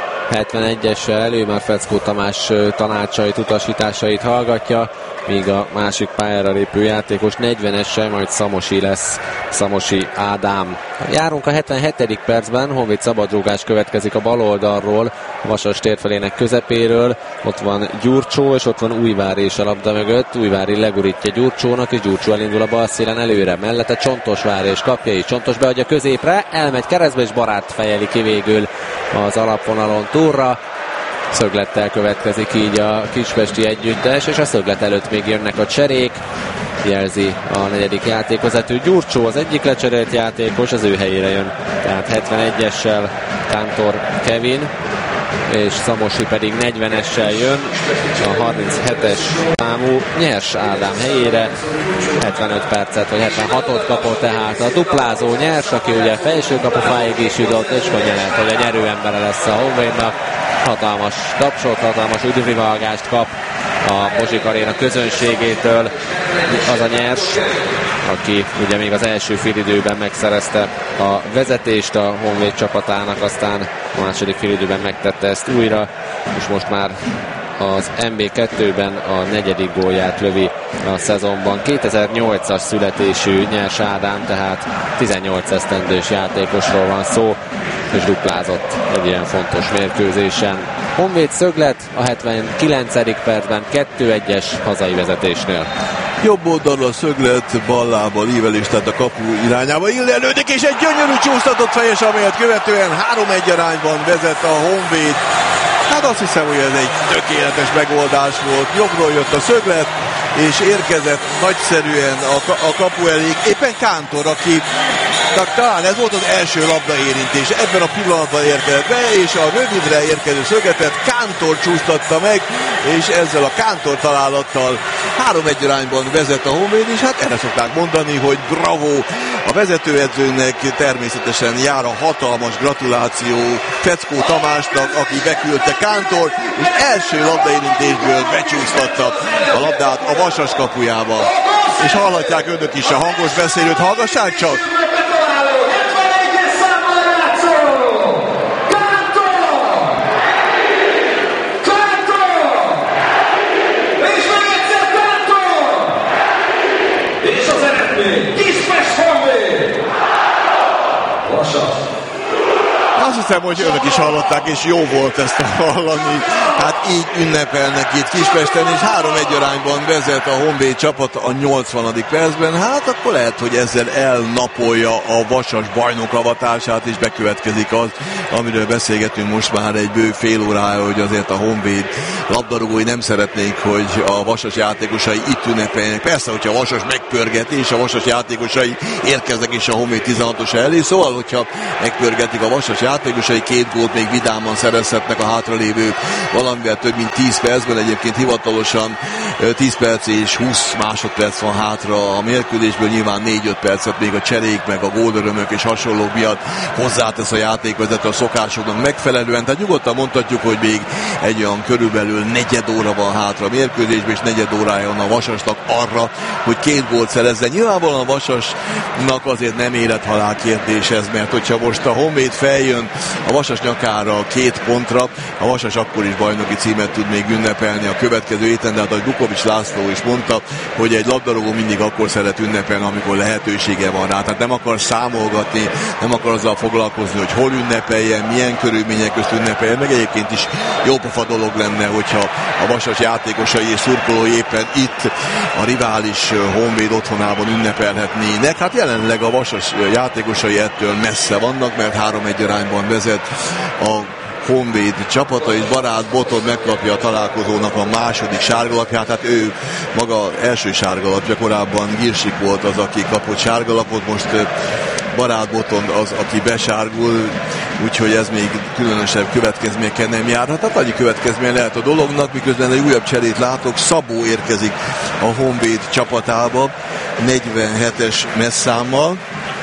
71-essel, ő már Feckó Tamás tanácsait, utasításait hallgatja, míg a másik pályára lépő játékos 40-essel, majd Szamosi lesz, Szamosi Ádám. Járunk a 77. percben, Honvéd szabadrúgás következik a bal oldalról, a Vasas térfelének közepéről, ott van Gyurcsó, és ott van Újvári és a labda mögött, Újvári legurítja Gyurcsónak, és Gyurcsó elindul a bal szélen előre, mellette Csontosvári és kapja is, Csontos beadja középre, elmegy keresztbe, és Barát fejeli ki végül az alapvonalon túlra. Szöglettel következik így a kispesti együttes, és a szöglet előtt még jönnek a cserék, jelzi a negyedik játékvezető. Gyurcsó az egyik lecserélt játékos, az ő helyére jön, tehát 71-essel Kántor Kevin, és Szamosi pedig 40-essel jön, a 37-es számú Nyers Ádám helyére. 75 percet, vagy 76-ot kapott tehát a duplázó Nyers, aki ugye felső kapufáig is jutott, és könnyen lehet, hogy a nyerőembere lesz a Honvédnak. Hatalmas tapsot, hatalmas üdvrivalgást kap a Bozsik Aréna közönségétől az a Nyers, aki ugye még az első félidőben megszerezte a vezetést a Honvéd csapatának, aztán a második félidőben megtette ezt újra, és most már az MB2-ben a negyedik gólját lövi a szezonban. 2008-as születésű Nyers Ádám, tehát 18 esztendős játékosról van szó, és duplázott egy ilyen fontos mérkőzésen. Honvéd szöglet a 79. percben 2-1-es hazai vezetésnél. Jobb oldalról a szöglet, bal lábbal ívelés, tehát a kapu irányába illelődik, és egy gyönyörű csúsztatott fejes, amelyet követően 3-1 arányban vezet a Honvéd. Hát azt hiszem, hogy ez egy tökéletes megoldás volt. Jobbról jött a szöglet, és érkezett nagyszerűen a kapu elé. Éppen Kántor, aki talán ez volt az első labdaérintés. Ebben a pillanatban érkezett be, és a rövidre érkező szögletet Kántor csúsztatta meg, és ezzel a Kántor találattal 3-1 arányban vezet a Honvéd, és hát erre szokták mondani, hogy bravo! A A vezetőedzőnek természetesen jár a hatalmas gratuláció Feckó Tamásnak, aki beküldte Kántor, és első labdaérintésből becsúsztatta a labdát a Vasas kapujába. És hallhatják önök is a hangos beszélőt, hallgassák csak! Azt hiszem, hogy önök is hallották, és jó volt ezt hallani. Hát így ünnepelnek itt Kispesten, és 3-1 arányban vezet a Honvéd csapat a 80. percben. Hát akkor lehet, hogy ezzel elnapolja a Vasas bajnokavatását, és bekövetkezik az, amiről beszélgetünk most már egy bő fél órája, hogy azért a Honvéd labdarúgói nem szeretnék, hogy a Vasas játékosai itt ünnepeljenek. Persze, hogyha a Vasas megpörgeti, és a Vasas játékosai érkeznek is a Honvéd 16-os elé, szóval, hogyha megpörgetik a Vasas játékosai, 2 gólt még vidáman szerezhetnek a hátralévő valamivel több mint 10 percben, egyébként hivatalosan 10 perc és 20 másodperc van hátra a mérkőzésből, nyilván 4-5 percet még a cserék, meg a gólörömök és hasonlók miatt hozzátesz a játékvezető a szokásoknak megfelelően, tehát nyugodtan mondhatjuk, hogy még egy olyan körülbelül negyed óra van hátra a mérkőzésben, és negyed órája van a Vasasnak arra, hogy 2 gólt szerezzen. Nyilvánvalóan a Vasasnak azért nem élethalál kérdés ez, mert hogyha most a Honvéd feljön a Vasas nyakára 2 pontra, a Vasas akkor is bajnoki címet tud még ünnepelni a következő héten, de hát ahogy Bukovics László is mondta, hogy egy labdarúgó mindig akkor szeret ünnepelni, amikor lehetősége van rá. Tehát nem akar számolgatni, nem akar azzal foglalkozni, hogy hol ünnepeljen, milyen körülmények közt ünnepeljen, meg egyébként is jópofa dolog lenne, hogyha a Vasas játékosai és szurkolói éppen itt a rivális Honvéd otthonában ünnepelhetnének. Hát jelenleg a Vasas játékosai ettől messze vannak, mert 3-1 arányban vezet a Honvéd csapata, és Barát Boton megkapja a találkozónak a második sárgalapját, hát ő maga első sárgalapja, korábban Girsik volt az, aki kapott sárgalapot, most Barát Boton az, aki besárgul, úgyhogy ez még különösebb következményekkel nem járhat. Hát annyi következmény lehet a dolognak, miközben egy újabb cserét látok, Szabó érkezik a Honvéd csapatába 47-es messzámmal.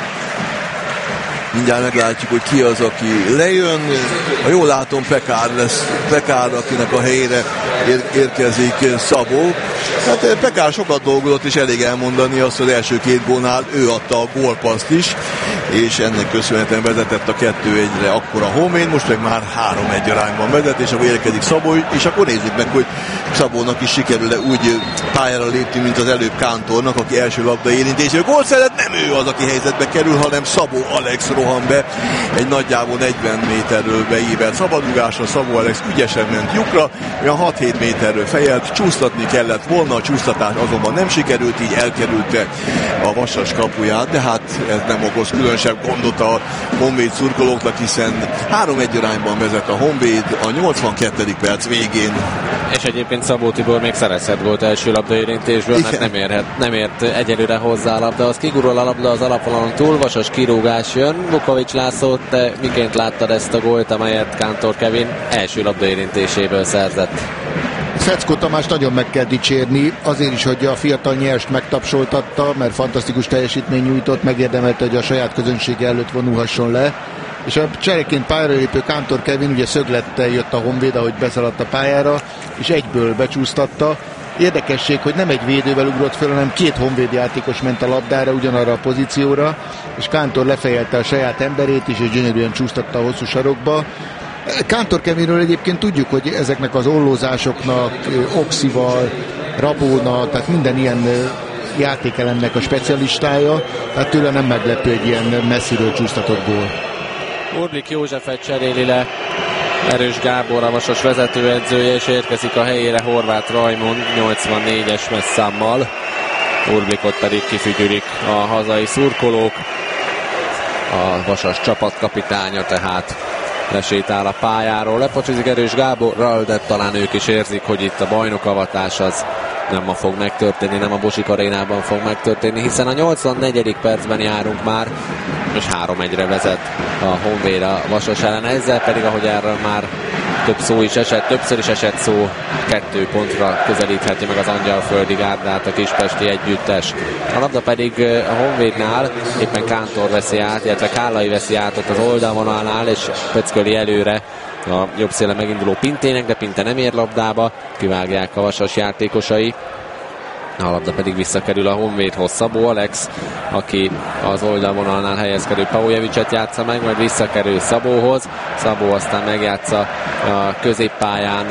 Mindjárt meglátjuk, hogy ki az, aki lejön. Ha jól látom, Pekár lesz. Pekár, akinek a helyére érkezik Szabó. Hát Pekár sokat dolgozott, és elég elmondani azt, hogy az első 2 gólnál ő adta a gólpasszt is, és ennek köszönhetően vezetett a 2-1-re akkor a Honvéd, most meg már 3-1 arányban vezet, és akkor érkezik Szabó, és akkor nézzük meg, hogy Szabónak is sikerül-e úgy pályára lépni, mint az előbb Kántornak, aki első labda érintésről gólt szeret. Nem ő az, aki helyzetbe kerül, hanem Szabó Alex rohan be egy nagyjából 40 méterről beívelt szabadrugásra. Szabó Alex ügyesen ment lyukra, olyan 6-7 méterről fejelt, csúsztatni kellett volna, a csúsztatás azonban nem sikerült, így elkerülte a Vasas kapuját, de hát ez nem okoz különösebb gondot a Honvéd szurkolóknak, hiszen 3-1 arányban vezet a Honvéd a 82. perc végén. És egyébként Szabó Tibor még szerezhet gólt első labdaérintésből, mert nem ért egyelőre hozzá a labda, az kigurul a labda az alapvonalon túl, Vasas kirúgás jön. Bukovics László, te miként láttad ezt a gólt, amelyet Kántor Kevin első labdaérintéséből szerzett? Feckó Tamást nagyon meg kell dicsérni, azért is, hogy a fiatal nyerst megtapsoltatta, mert fantasztikus teljesítmény nyújtott, megérdemelte, hogy a saját közönsége előtt vonulhasson le. És a csereként pályára lépő Kántor Kevin ugye szöglettel jött a Honvéd, ahogy beszaladt a pályára, és egyből becsúsztatta. Érdekesség, hogy nem egy védővel ugrott föl, hanem 2 Honvéd játékos ment a labdára, ugyanarra a pozícióra, és Kántor lefejelte a saját emberét is, és gyönyörűen csúsztatta a hosszú sarokba. Kántor Kevinről egyébként tudjuk, hogy ezeknek az ollózásoknak, oxival, rabónak, tehát minden ilyen játékelemnek a specialistája, tehát tőle nem meglepő egy ilyen messziről csúsztatott gól. Urblik Józsefet cseréli le Erős Gábor, a Vasas vezetőedzője, és érkezik a helyére Horváth Rajmond 84-es messzámmal. Urblikot pedig kifügyülik a hazai szurkolók. A Vasas csapatkapitánya tehát lesétál a pályáról, lepocsizik Erős Gáborral, de talán ők is érzik, hogy itt a bajnokavatás az nem ma fog megtörténni, nem a Bosik arénában fog megtörténni, hiszen a 84. percben járunk már, és 3-1-re vezet a Honvéd a Vasas ellen, ezzel pedig, ahogy erről már több szó is esett, többször is esett szó, 2 pontra közelítheti meg az Angyalföldi Gárdát a kispesti együttes. A labda pedig a Honvédnál éppen Kántor veszi át, illetve Kállai veszi át ott az oldalvonalnál, és pöcköli előre a jobb szélen meginduló Pintének, de Pinte nem ér labdába, kivágják a Vasas játékosai. A labda pedig visszakerül a Honvédhoz. Szabó Alex, aki az oldalvonalnál helyezkedő Paujevicset játsza meg, majd visszakerül Szabóhoz. Szabó aztán megjátsza a középpályán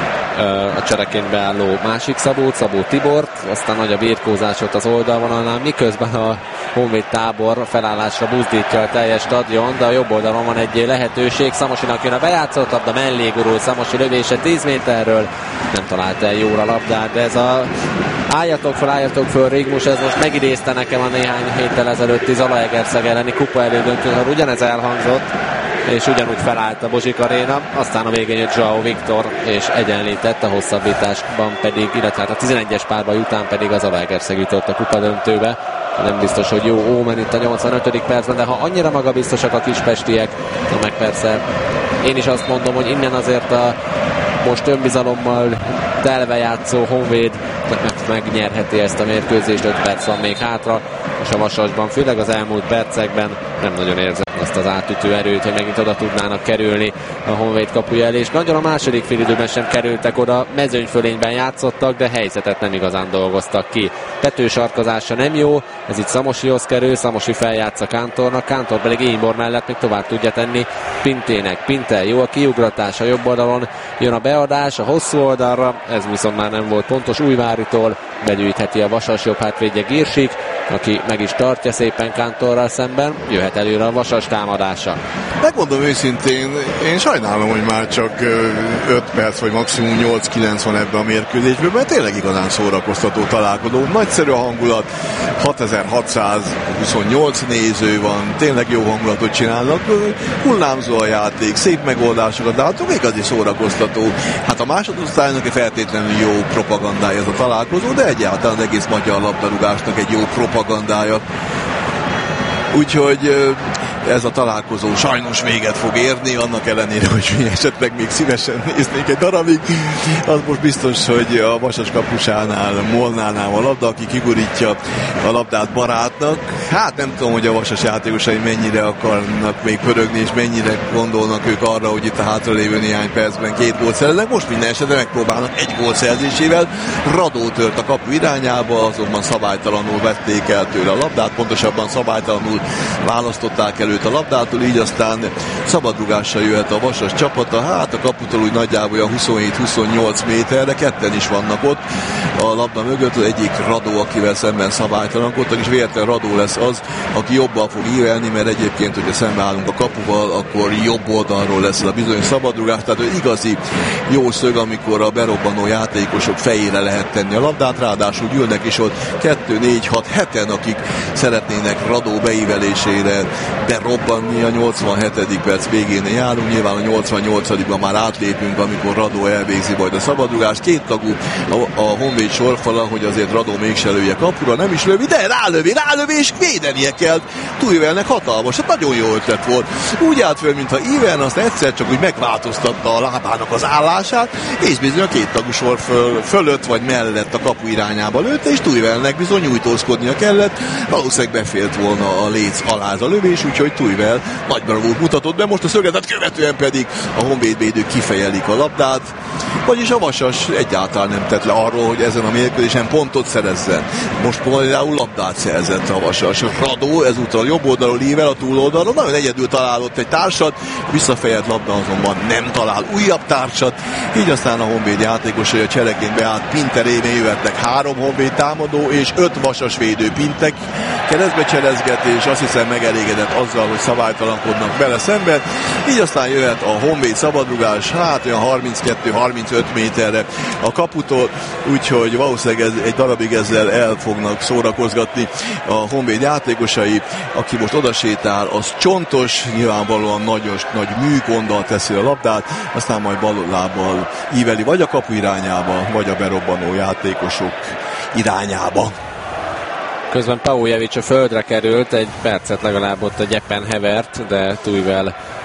a csereként beálló másik Szabót, Szabó Tibort, aztán nagy a birkózás ott az oldalvonalnál, miközben a Honvéd tábor felállásra buzdítja a teljes stadion, de a jobb oldalon van egy lehetőség, Szamosinak jön a bejátszott labda, mellé gurul Szamosi lövése 10 méterről, nem talált el jól a labdát, de ez a álljatok föl, Rigmus, ez most megidézte nekem a néhány héttel ezelőtti Zalaegerszeg elleni kupa elődöntőn, ugyanez elhangzott, és ugyanúgy felállt a Bozsik Aréna, aztán a végén jött João Viktor, és egyenlített, a hosszabbításban pedig, illetve a 11-es párbaj után pedig az Zalaegerszeg jutott a kupa döntőbe. Nem biztos, hogy jó ómen itt a 85. percben, de ha annyira magabiztosak a kispestiek, meg persze én is azt mondom, hogy innen azért a most önbizalommal telve játszó Honvéd megnyerheti ezt a mérkőzést, 5 perc van még hátra, és a Vasasban, főleg az elmúlt percekben nem nagyon érzem azt az átütő erőt, hogy megint oda tudnának kerülni a Honvéd kapuja elé, és nagyon a második félidőben sem kerültek oda, mezőnyfölényben játszottak, de helyzetet nem igazán dolgoztak ki. Tetősarkozása nem jó, ez itt Szamosihoz kerül, Szamosi feljátsza Kántornak, Kántor pedig Énbor mellett még tovább tudja tenni Pintének. Pinte, jó a kiugratás, a jobb oldalon jön a beadás, a hosszú oldalra, ez viszont már nem volt pontos, Újváritól begyűjtheti a Vasas jobb hátvédje Girsik, aki meg is tartja szépen Kántorral szemben, jöhet előre a Vasas támadása. Megmondom őszintén, én sajnálom, hogy már csak 5 perc vagy maximum 8-9 van ebben a mérkőzésben, mert tényleg igazán szórakoztató találkozó, nagyszerű a hangulat, 6628 néző van, tényleg jó hangulatot csinálnak, hullámzó a játék, szép megoldásokat látunk, igazi szórakoztató. Hát a másodosztálynak feltétlenül jó propagandája ez a találkozó, de egyáltalán az egész magyar labdarúgásnak egy jó propagandája. Úgyhogy ez a találkozó sajnos véget fog érni, annak ellenére, hogy mi esetleg még szívesen néznék egy darabig. Az most biztos, hogy a Vasas kapusánál, Molnánál a labda, aki kigurítja a labdát barátnak. Hát nem tudom, hogy a Vasas játékosai mennyire akarnak még pörögni, és mennyire gondolnak ők arra, hogy itt a hátralévő néhány percben 2 gólt szereznek. Most minden esetben megpróbálnak 1 gól szerzésével. Radó tört a kapu irányába, azonban szabálytalanul vették el tőle a labdát, pontosabban szabálytalanul választották előtt a labdától, így aztán szabadrugással jöhet a Vasas csapata. Hát a kaputól úgy nagyjából 27-28 méterre, ketten is vannak ott a labda mögött, az egyik Radó, akivel szemben szabálytalankodtak, és véletlen Radó lesz az, aki jobban fog ívelni, mert egyébként, hogyha szembeállunk a kapuval, akkor jobb oldalról lesz a bizonyos szabadrugás, tehát igazi jó szög, amikor a berobbanó játékosok fejére lehet tenni a labdát, ráadásul gyűlnek is ott 2, 4, 6, 7-en, akik szeretnének Radó beívelésére berobbanni. A 87. perc végén járunk, nyilván a 88-ban már átlépünk, amikor Radó elvégzi majd a szabadrugást. 2 tagú a Honvéd sorfala, hogy azért Radó mégse lője kapura, nem is lövi, de rálövi, és védenie kell. Túlvelnek hatalmas, hát nagyon jó ötlet volt. Úgy állt föl, mintha Iven azt egyszer csak úgy megváltoztatta a lábának az állását, és bizony a 2 tagú sor fölött vagy mellett a kapu irányába lőtte, és Túlvelnek bizony nyújtózkodnia kellett. Valószínűleg befért volna a léc alá a lövés, úgyhogy Túlvel nagy bravúrt mutatott be, most a szögetet követően pedig a honvédvédők kifejelik a labdát, vagyis a Vasas egyáltalán nem tett le arról, hogy ezen a mérkőzésen pontot szerezzen. Most például labdát szerzett a Vasas. Radó ezúttal jobb oldalról ível, a túloldalról nagyon egyedül találott egy társat, visszafejelt labda azonban nem talál újabb társat, így aztán a Honvéd játékosai a csereként beállt Pinte révén jöhetnek 3 Honvéd támadó és 5 Vasas védő. Pintek keresztbe cselezget, és azt hiszem megelégedett azzal, hogy szabálytalankodnak bele szemben, így aztán jöhet a Honvéd szabadrugás, hát olyan 32-35 méterre a kaputól, úgyhogy valószínűleg egy darabig ezzel el fognak szórakozgatni a Honvéd játékosai. Aki most odasétál, az Csontos, nyilvánvalóan nagy műkonddal teszi a labdát, aztán majd bal lábbal íveli vagy a kapu irányába, vagy a berobbanó játékosok irányába. Közben Paujevic a földre került, egy percet legalább ott a gyepen hevert, de Tújvel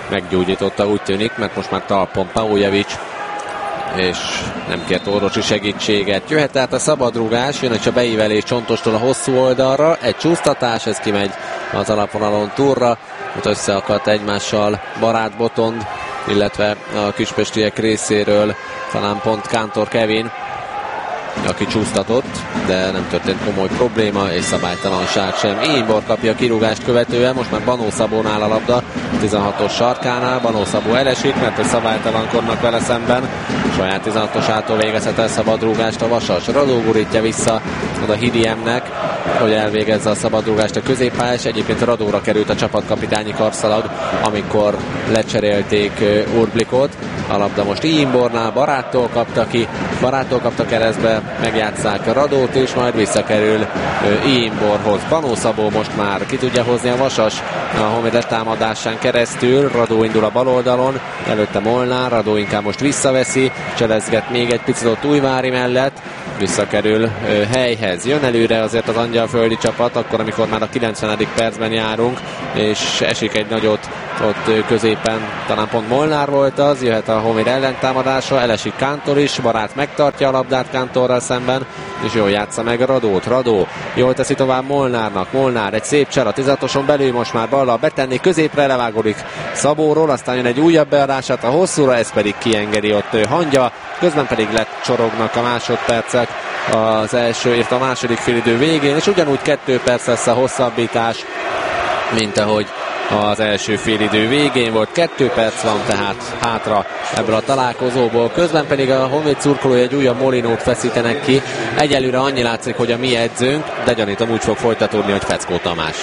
meggyógyította, úgy tűnik, mert most már talpon Paujevic, és nem kért orvosi segítséget. Jöhet tehát a szabadrugás, jön a beívelés Csontostól a hosszú oldalra, egy csúsztatás, ez kimegy az alapvonalon túlra, ott összeakadt egymással Barát Botond, illetve a kispestiek részéről talán pont Kántor Kevin, aki csúsztatott, de nem történt komoly probléma, és szabálytalanság sem. Imbor kapja a kirúgást követően, most már Banó Szabónál a labda, 16-os sarkánál, Banó Szabó elesik, mert hogy szabálytalankodnak vele szemben, saját 16-osától végezhet el szabadrúgást a Vasas. Radó gurítja vissza oda Hidiemnek, hogy elvégezze a szabadrúgást a középpályás. Egyébként a Radóra került a csapatkapitányi karszalag, amikor lecserélték Urblikot. A labda most Imbornál, Baráttól kapta keresztbe, megjátsszák a Radót, és majd visszakerül Imborhoz. Banó Szabó most már ki tudja hozni a Vasas a Honvéd támadásán keresztül. Radó indul a bal oldalon, előtte Molnár, Radó inkább most visszaveszi, cselezget még egy picit ott Újvári mellett, visszakerül helyhez. Jön előre azért az angyalföldi csapat, akkor amikor már a 90. percben járunk, és esik egy nagyot ott középen, talán pont Molnár volt az, jöhet a Honvéd ellentámadása, elesik Kántor is, Barát megtartja a labdát Kántorral szemben, és jól játsza meg a Radót. Radó jól teszi tovább Molnárnak, Molnár egy szép csel a 16-oson belül, most már ballal betenni, középre levágodik Szabóról, aztán jön egy újabb beadását a hosszúra, ez pedig kiengedi ott Hangya, közben pedig lecsorognak a másodpercek az első, írt a második félidő végén, és ugyanúgy 2 perc lesz a hosszabbítás, mint ahogy az első félidő végén volt. 2 perc van tehát hátra ebből a találkozóból. Közben pedig a Honvéd szurkolói egy újabb Molinót feszítenek ki. Egyelőre annyi látszik, hogy a mi edzőnk, de gyanítom úgy fog folytatódni, hogy Feckó Tamás.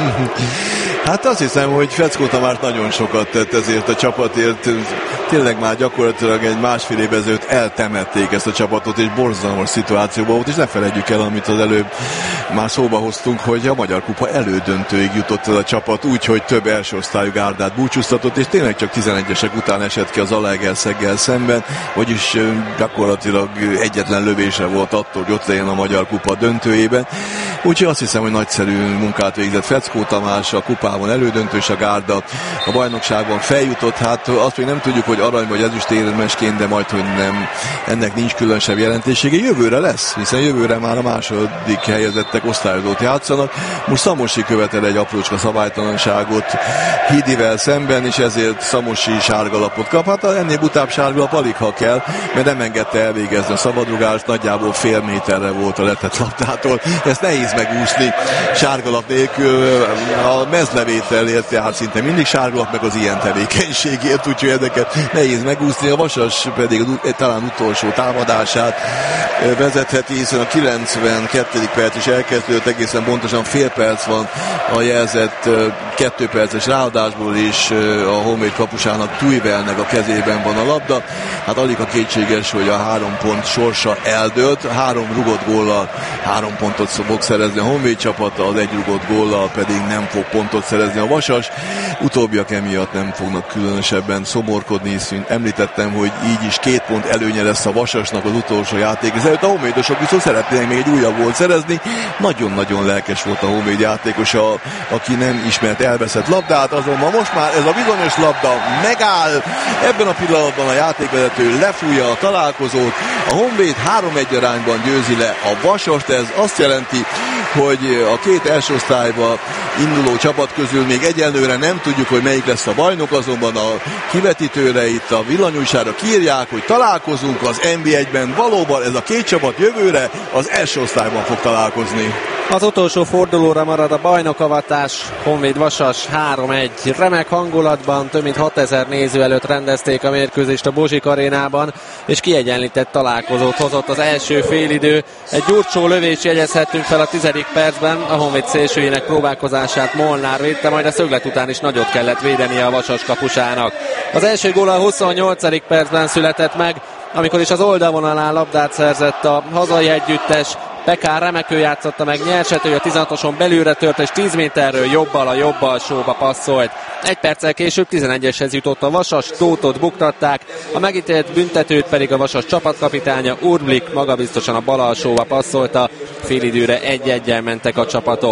Hát azt hiszem, hogy Feckó Tamás nagyon sokat tett ezért a csapatért. Tényleg már gyakorlatilag egy másfél éve ezelőtt eltemették ezt a csapatot, és borzalmas szituációban volt, és ne felejtjük el, amit az előbb már szóba hoztunk, hogy a Magyar Kupa elődöntőig jutott ez a csapat, úgyhogy több első osztályú gárdát búcsúztatott, és tényleg csak 11-esek után esett ki az Zalaegerszeggel szemben, vagyis gyakorlatilag egyetlen lövése volt attól, hogy ott legyen a Magyar Kupa döntőjében. Úgyhogy azt hiszem, hogy nagyszerű munkát végzett Feckó Tamás, a kupában elődöntős a gárda, a bajnokságban feljutott, hát azt még nem tudjuk, hogy arany vagy ezüstérmesként, de majd, hogy nem, ennek nincs különösebb jelentősége. Jövőre lesz, hiszen jövőre már a második helyezettek osztályozót játszanak. Most Szamosi követel egy aprócska szabálytalanságot Hidivel szemben, és ezért Szamosi sárgalapot kap. Hát ennél butább sárgalap alig, ha kell, mert nem engedte elvégezni a szabadrugást, nagyjából fél méterre volt a letett labdától. Ezt nehéz megúszni sárgalap nélkül. A mezlevétel érte hát szinte mindig sárgalap, meg az ilyen tevékenységért, úgyhogy ezeket nehéz megúszni. A Vasas pedig talán utolsó támadását vezetheti, hiszen a 92. perc is elkezdődött, egészen pontosan fél perc van a jelzett 2 perces ráadásból, és a Honvéd kapusának, Tuivelnek a kezében van a labda. Hát alig a kétséges, hogy a 3 pont sorsa eldőlt. 3 rugott góllal 3 pontot fog szerezni a Honvéd csapata, az 1 rugott góllal pedig nem fog pontot szerezni a Vasas. Utóbbiak emiatt nem fognak különösebben szomorkodni, hiszen említettem, hogy így is 2 pont előnye lesz a Vasasnak az utolsó játék. Ezért a honvédosok viszont szeretnének még egy újabb gólt szerezni. Nagyon-nagyon lelkes volt a Honvéd játékos, aki nem ismert elveszett labdát, azonban most már ez a bizonyos labda megáll. Ebben a pillanatban a játékvezető lefújja a találkozót. A Honvéd 3-1 arányban győzi le a Vasast. Ez azt jelenti, hogy a 2 első osztályba induló csapat közül még egyelőre nem tudjuk, hogy melyik lesz a bajnok, azonban a kivetítőre itt a villanyújságra kiírják, hogy találkozunk az NB1-ben. Valóban ez a 2 csapat jövőre az első osztályban fog találkozni. Az utolsó fordulóra marad a bajnokavatás, Honvéd Vasas 3-1. Remek hangulatban, több mint 6000 néző előtt rendezték a mérkőzést a Bozsik arénában, és kiegyenlített találkozót hozott az első félidő. Egy gyurcsó lövés jegyezhettünk fel a 10. percben, a Honvéd szélsőjének próbálkozását Molnár védte, majd a szöglet után is nagyot kellett védenie a Vasas kapusának. Az első gól a 28. percben született meg, amikor is az oldalvonalán labdát szerzett a hazai együttes. Pekár remekül játszotta meg Nyersető, a 16-oson belülre tört, és 10 méterről jobbal a jobb alsóba passzolt. 1 perccel később 11-eshez jutott a Vasas, Tótot buktatták, a megítélt büntetőt pedig a Vasas csapatkapitánya Urblik magabiztosan a bal alsóba passzolta, félidőre 1-1-jel mentek a csapatok.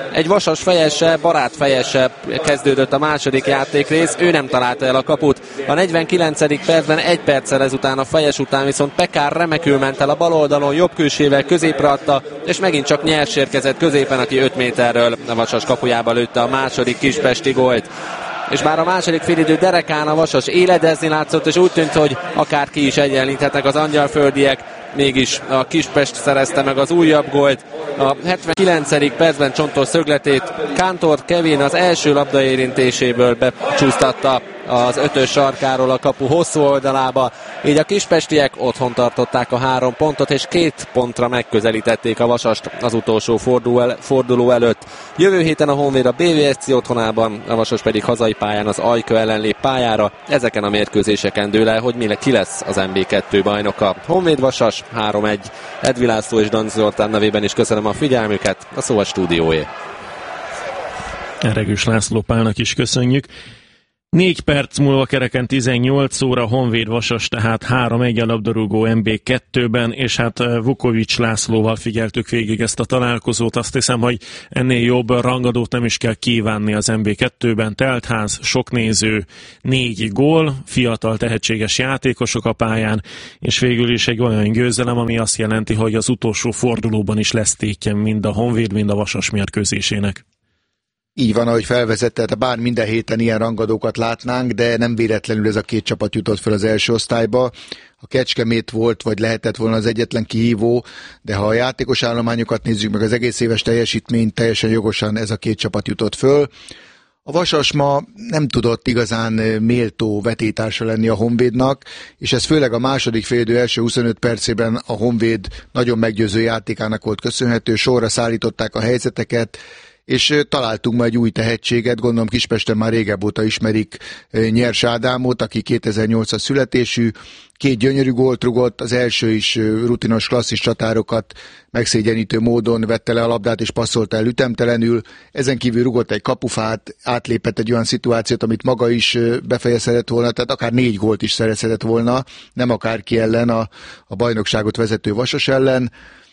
egy Vasas fejessel, Barát fejessel kezdődött a második játékrész, ő nem találta el a kaput. A 49. percben 1 perccel ezután, a fejes után viszont Pekár remekül ment el a bal oldalon, jobb külsével középre adta, és megint csak Nyers érkezett középen, aki 5 méterről a Vasas kapujába lőtte a második kispesti gólt. És már a második félidő derekán a Vasas éledezni látszott, és úgy tűnt, hogy akár ki is egyenlíthetnek az angyalföldiek, mégis a Kispest szerezte meg az újabb gólt. A 79. percben Csontos szögletét Kántor Kevin az első labdaérintéséből becsúsztatta az 5-ös sarkáról a kapu hosszú oldalába, így a kispestiek otthon tartották a 3 pontot, és 2 pontra megközelítették a Vasast az utolsó forduló előtt. Jövő héten a Honvéd a BVSC otthonában, a Vasas pedig hazai pályán az Ajka ellen lép pályára. Ezeken a mérkőzéseken dől el, hogy ki lesz az MB2 bajnoka. Honvéd Vasas 3-1. Edvi László és Dan Zoltán nevében is köszönöm a figyelmüket, a szó a stúdióé. Regős László Pálnak is köszönjük. 4 perc múlva kereken 18 óra, Honvéd Vasas tehát 3-1 a labdarúgó MB2-ben, és hát Vukovics Lászlóval figyeltük végig ezt a találkozót. Azt hiszem, hogy ennél jobb rangadót nem is kell kívánni az MB2-ben. Teltház, sok néző, 4 gól, fiatal tehetséges játékosok a pályán, és végül is egy olyan győzelem, ami azt jelenti, hogy az utolsó fordulóban is lesz tétje mind a Honvéd, mind a Vasas mérkőzésének. Így van, ahogy felvezetett, bár minden héten ilyen rangadókat látnánk, de nem véletlenül ez a 2 csapat jutott fel az első osztályba. A Kecskemét volt, vagy lehetett volna az egyetlen kihívó, de ha a játékos állományokat nézzük, meg az egész éves teljesítményt, teljesen jogosan ez a 2 csapat jutott föl. A Vasas ma nem tudott igazán méltó vetétársa lenni a Honvédnak, és ez főleg a második félidő első 25 percében a Honvéd nagyon meggyőző játékának volt köszönhető, sorra szállították a helyzeteket, és találtunk már egy új tehetséget, gondolom Kispesten már régebb óta ismerik Nyers Ádámot, aki 2008-as születésű, 2 gyönyörű gólt rugott, az első is rutinos klasszis csatárokat megszégyenítő módon vette le a labdát és passzolt el ütemtelenül, ezen kívül rugott egy kapufát, átlépett egy olyan szituációt, amit maga is befejezhetett volna, tehát akár 4 gólt is szerezhetett volna, nem akárki ellen, a bajnokságot vezető Vasas ellen.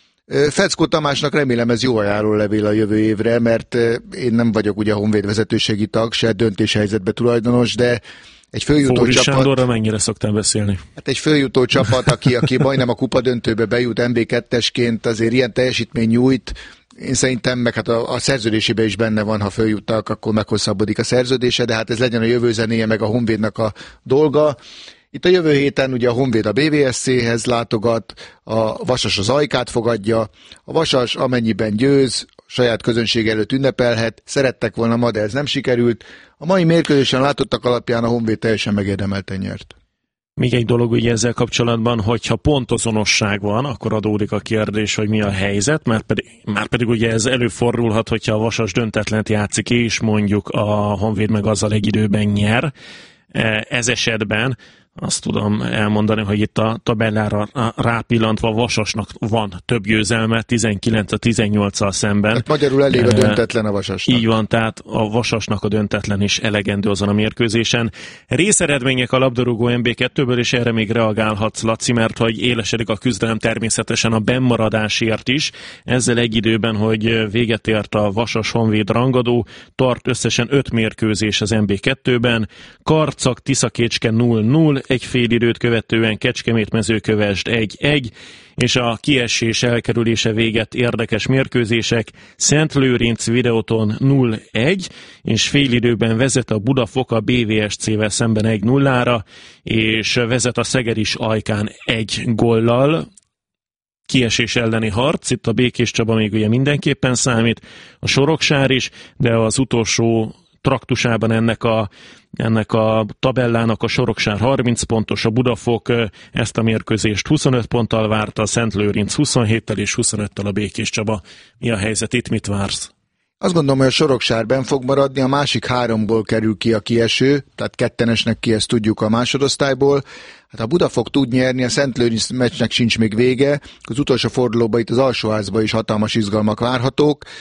Feckó Tamásnak remélem ez jó ajánlólevél a jövő évre, mert én nem vagyok ugye a Honvéd vezetőségi tag, se döntéshelyzetbe tulajdonos, de egy följutó Fóri csapat... Sándorra mennyire szoktál beszélni? Hát egy följutó csapat, aki majdnem a kupadöntőbe bejut MB2-esként, azért ilyen teljesítmény nyújt. Én szerintem, meg hát a szerződésében is benne van, ha följuttak, akkor meghosszabbodik a szerződése, de hát ez legyen a jövő zenéje, meg a Honvédnak a dolga. Itt a jövő héten ugye a Honvéd a BVSC-hez látogat, a Vasas az Ajkát fogadja, a Vasas amennyiben győz, saját közönség előtt ünnepelhet, szerettek volna ma, de ez nem sikerült. A mai mérkőzésen látottak alapján a Honvéd teljesen megérdemelten nyert. Még egy dolog ugye ezzel kapcsolatban, hogyha pontozonosság van, akkor adódik a kérdés, hogy mi a helyzet, már pedig ugye ez előfordulhat, hogyha a Vasas döntetlent játszik, és mondjuk a Honvéd meg azzal egy időben nyer. Ez esetben azt tudom elmondani, hogy itt a tabellára rápillantva Vasasnak van több győzelme, 19-18-al szemben. Hát magyarul elég a döntetlen a Vasasnak. Így van, tehát a Vasasnak a döntetlen is elegendő azon a mérkőzésen. Részeredmények a labdarúgó MB2-ből, és erre még reagálhatsz, Laci, mert hogy élesedik a küzdelem természetesen a bennmaradásért is. Ezzel egy időben, hogy véget ért a Vasas-Honvéd rangadó, tart összesen 5 mérkőzés az MB2-ben. Karcag, Tiszakécske 0-0, egy fél időt követően Kecskemét-Mezőkövesd 1-1, és a kiesés elkerülése véget érdekes mérkőzések, Szentlőrinc Videóton 0-1, és félidőben vezet a Budafok a BVSC-vel szemben 1-0-ra, és vezet a Szeged is Ajkán 1 góllal. Kiesés elleni harc, itt a Békés Csaba még ugye mindenképpen számít, a Soroksár is, de az utolsó traktusában ennek a tabellának a Soroksár 30 pontos, a Budafok ezt a mérkőzést 25 ponttal várta, a Szentlőrinc 27-tel és 25-tel a Békés Csaba. Mi a helyzet itt, mit vársz? Azt gondolom, hogy a Soroksár benn fog maradni, a másik 3-ból kerül ki a kieső, tehát kettenesnek ki, ezt tudjuk a másodosztályból. Hát a Budafok tud nyerni, a Szentlőrinc meccsnek sincs még vége, az utolsó fordulóban itt az alsóházban is hatalmas izgalmak várhatók.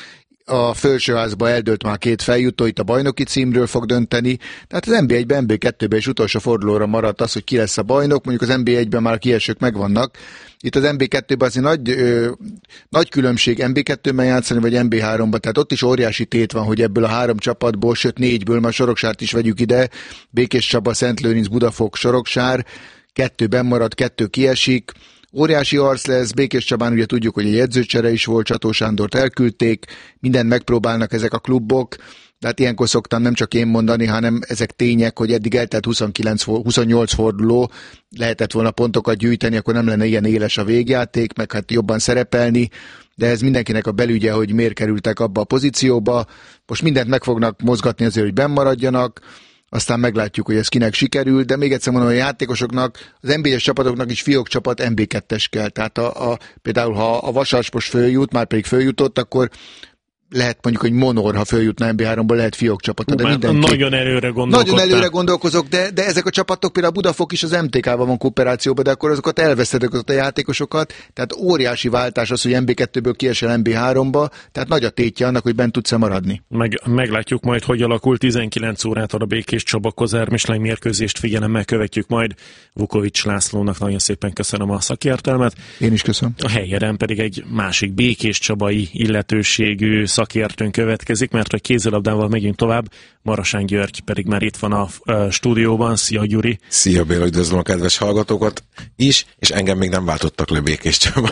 a felsőházba eldőlt már 2 feljutó, itt a bajnoki címről fog dönteni. Tehát az NB1-ben, NB2-ben is utolsó fordulóra maradt az, hogy ki lesz a bajnok, mondjuk az NB1-ben már kiesők megvannak. Itt az NB2-ben azért nagy különbség NB2-ben játszani, vagy NB3-ban, tehát ott is óriási tét van, hogy ebből a 3 csapatból, sőt 4-ből, már Soroksárt is vegyük ide, Békés Csaba, Szentlőrinc, Budafok, Soroksár, 2 marad, 2 kiesik. Óriási arc lesz, Békés Csabán ugye tudjuk, hogy egy edzőcsere is volt, Csató Sándort elküldték, mindent megpróbálnak ezek a klubok, de hát ilyenkor szoktam nem csak én mondani, hanem ezek tények, hogy eddig eltelt 28 forduló, lehetett volna pontokat gyűjteni, akkor nem lenne ilyen éles a végjáték, meg hát jobban szerepelni, de ez mindenkinek a belügye, hogy miért kerültek abba a pozícióba. Most mindent meg fognak mozgatni azért, hogy benn maradjanak, aztán meglátjuk, hogy ez kinek sikerül, de még egyszer mondom, a játékosoknak, az NB1-es csapatoknak is fiókcsapat NB2-es kell. Tehát például, ha a Vasas most följut, már pedig följutott, akkor lehet mondjuk, hogy Monor, ha följutna NB3-ból, lehet fiókcsapata. De mindenki... Nagyon előre gondolkozok, de ezek a csapatok, például a Budafok is az MTK-ban van kooperációban, de akkor azokat elvesztetek a játékosokat, tehát óriási váltás az, hogy NB2-ből kiesel NB3-ba, tehát nagy a tétje annak, hogy bent tudsz-e maradni. Meglátjuk majd, hogy alakul. 19 órától a Békés Csaba Kozár Mislány mérkőzést figyelemmel követjük majd. Vukovics Lászlónak nagyon szépen köszönöm a szakértelmet. Én is köszönöm. A helyeren pedig egy másik Békés Csabai illetőségű szakértőn következik, mert a kézilabdával megyünk tovább. Marosán György pedig már itt van a stúdióban. Szia, Gyuri! Szia, Béla, üdvözlöm a kedves hallgatókat is, és engem még nem váltottak le Békés Csabán.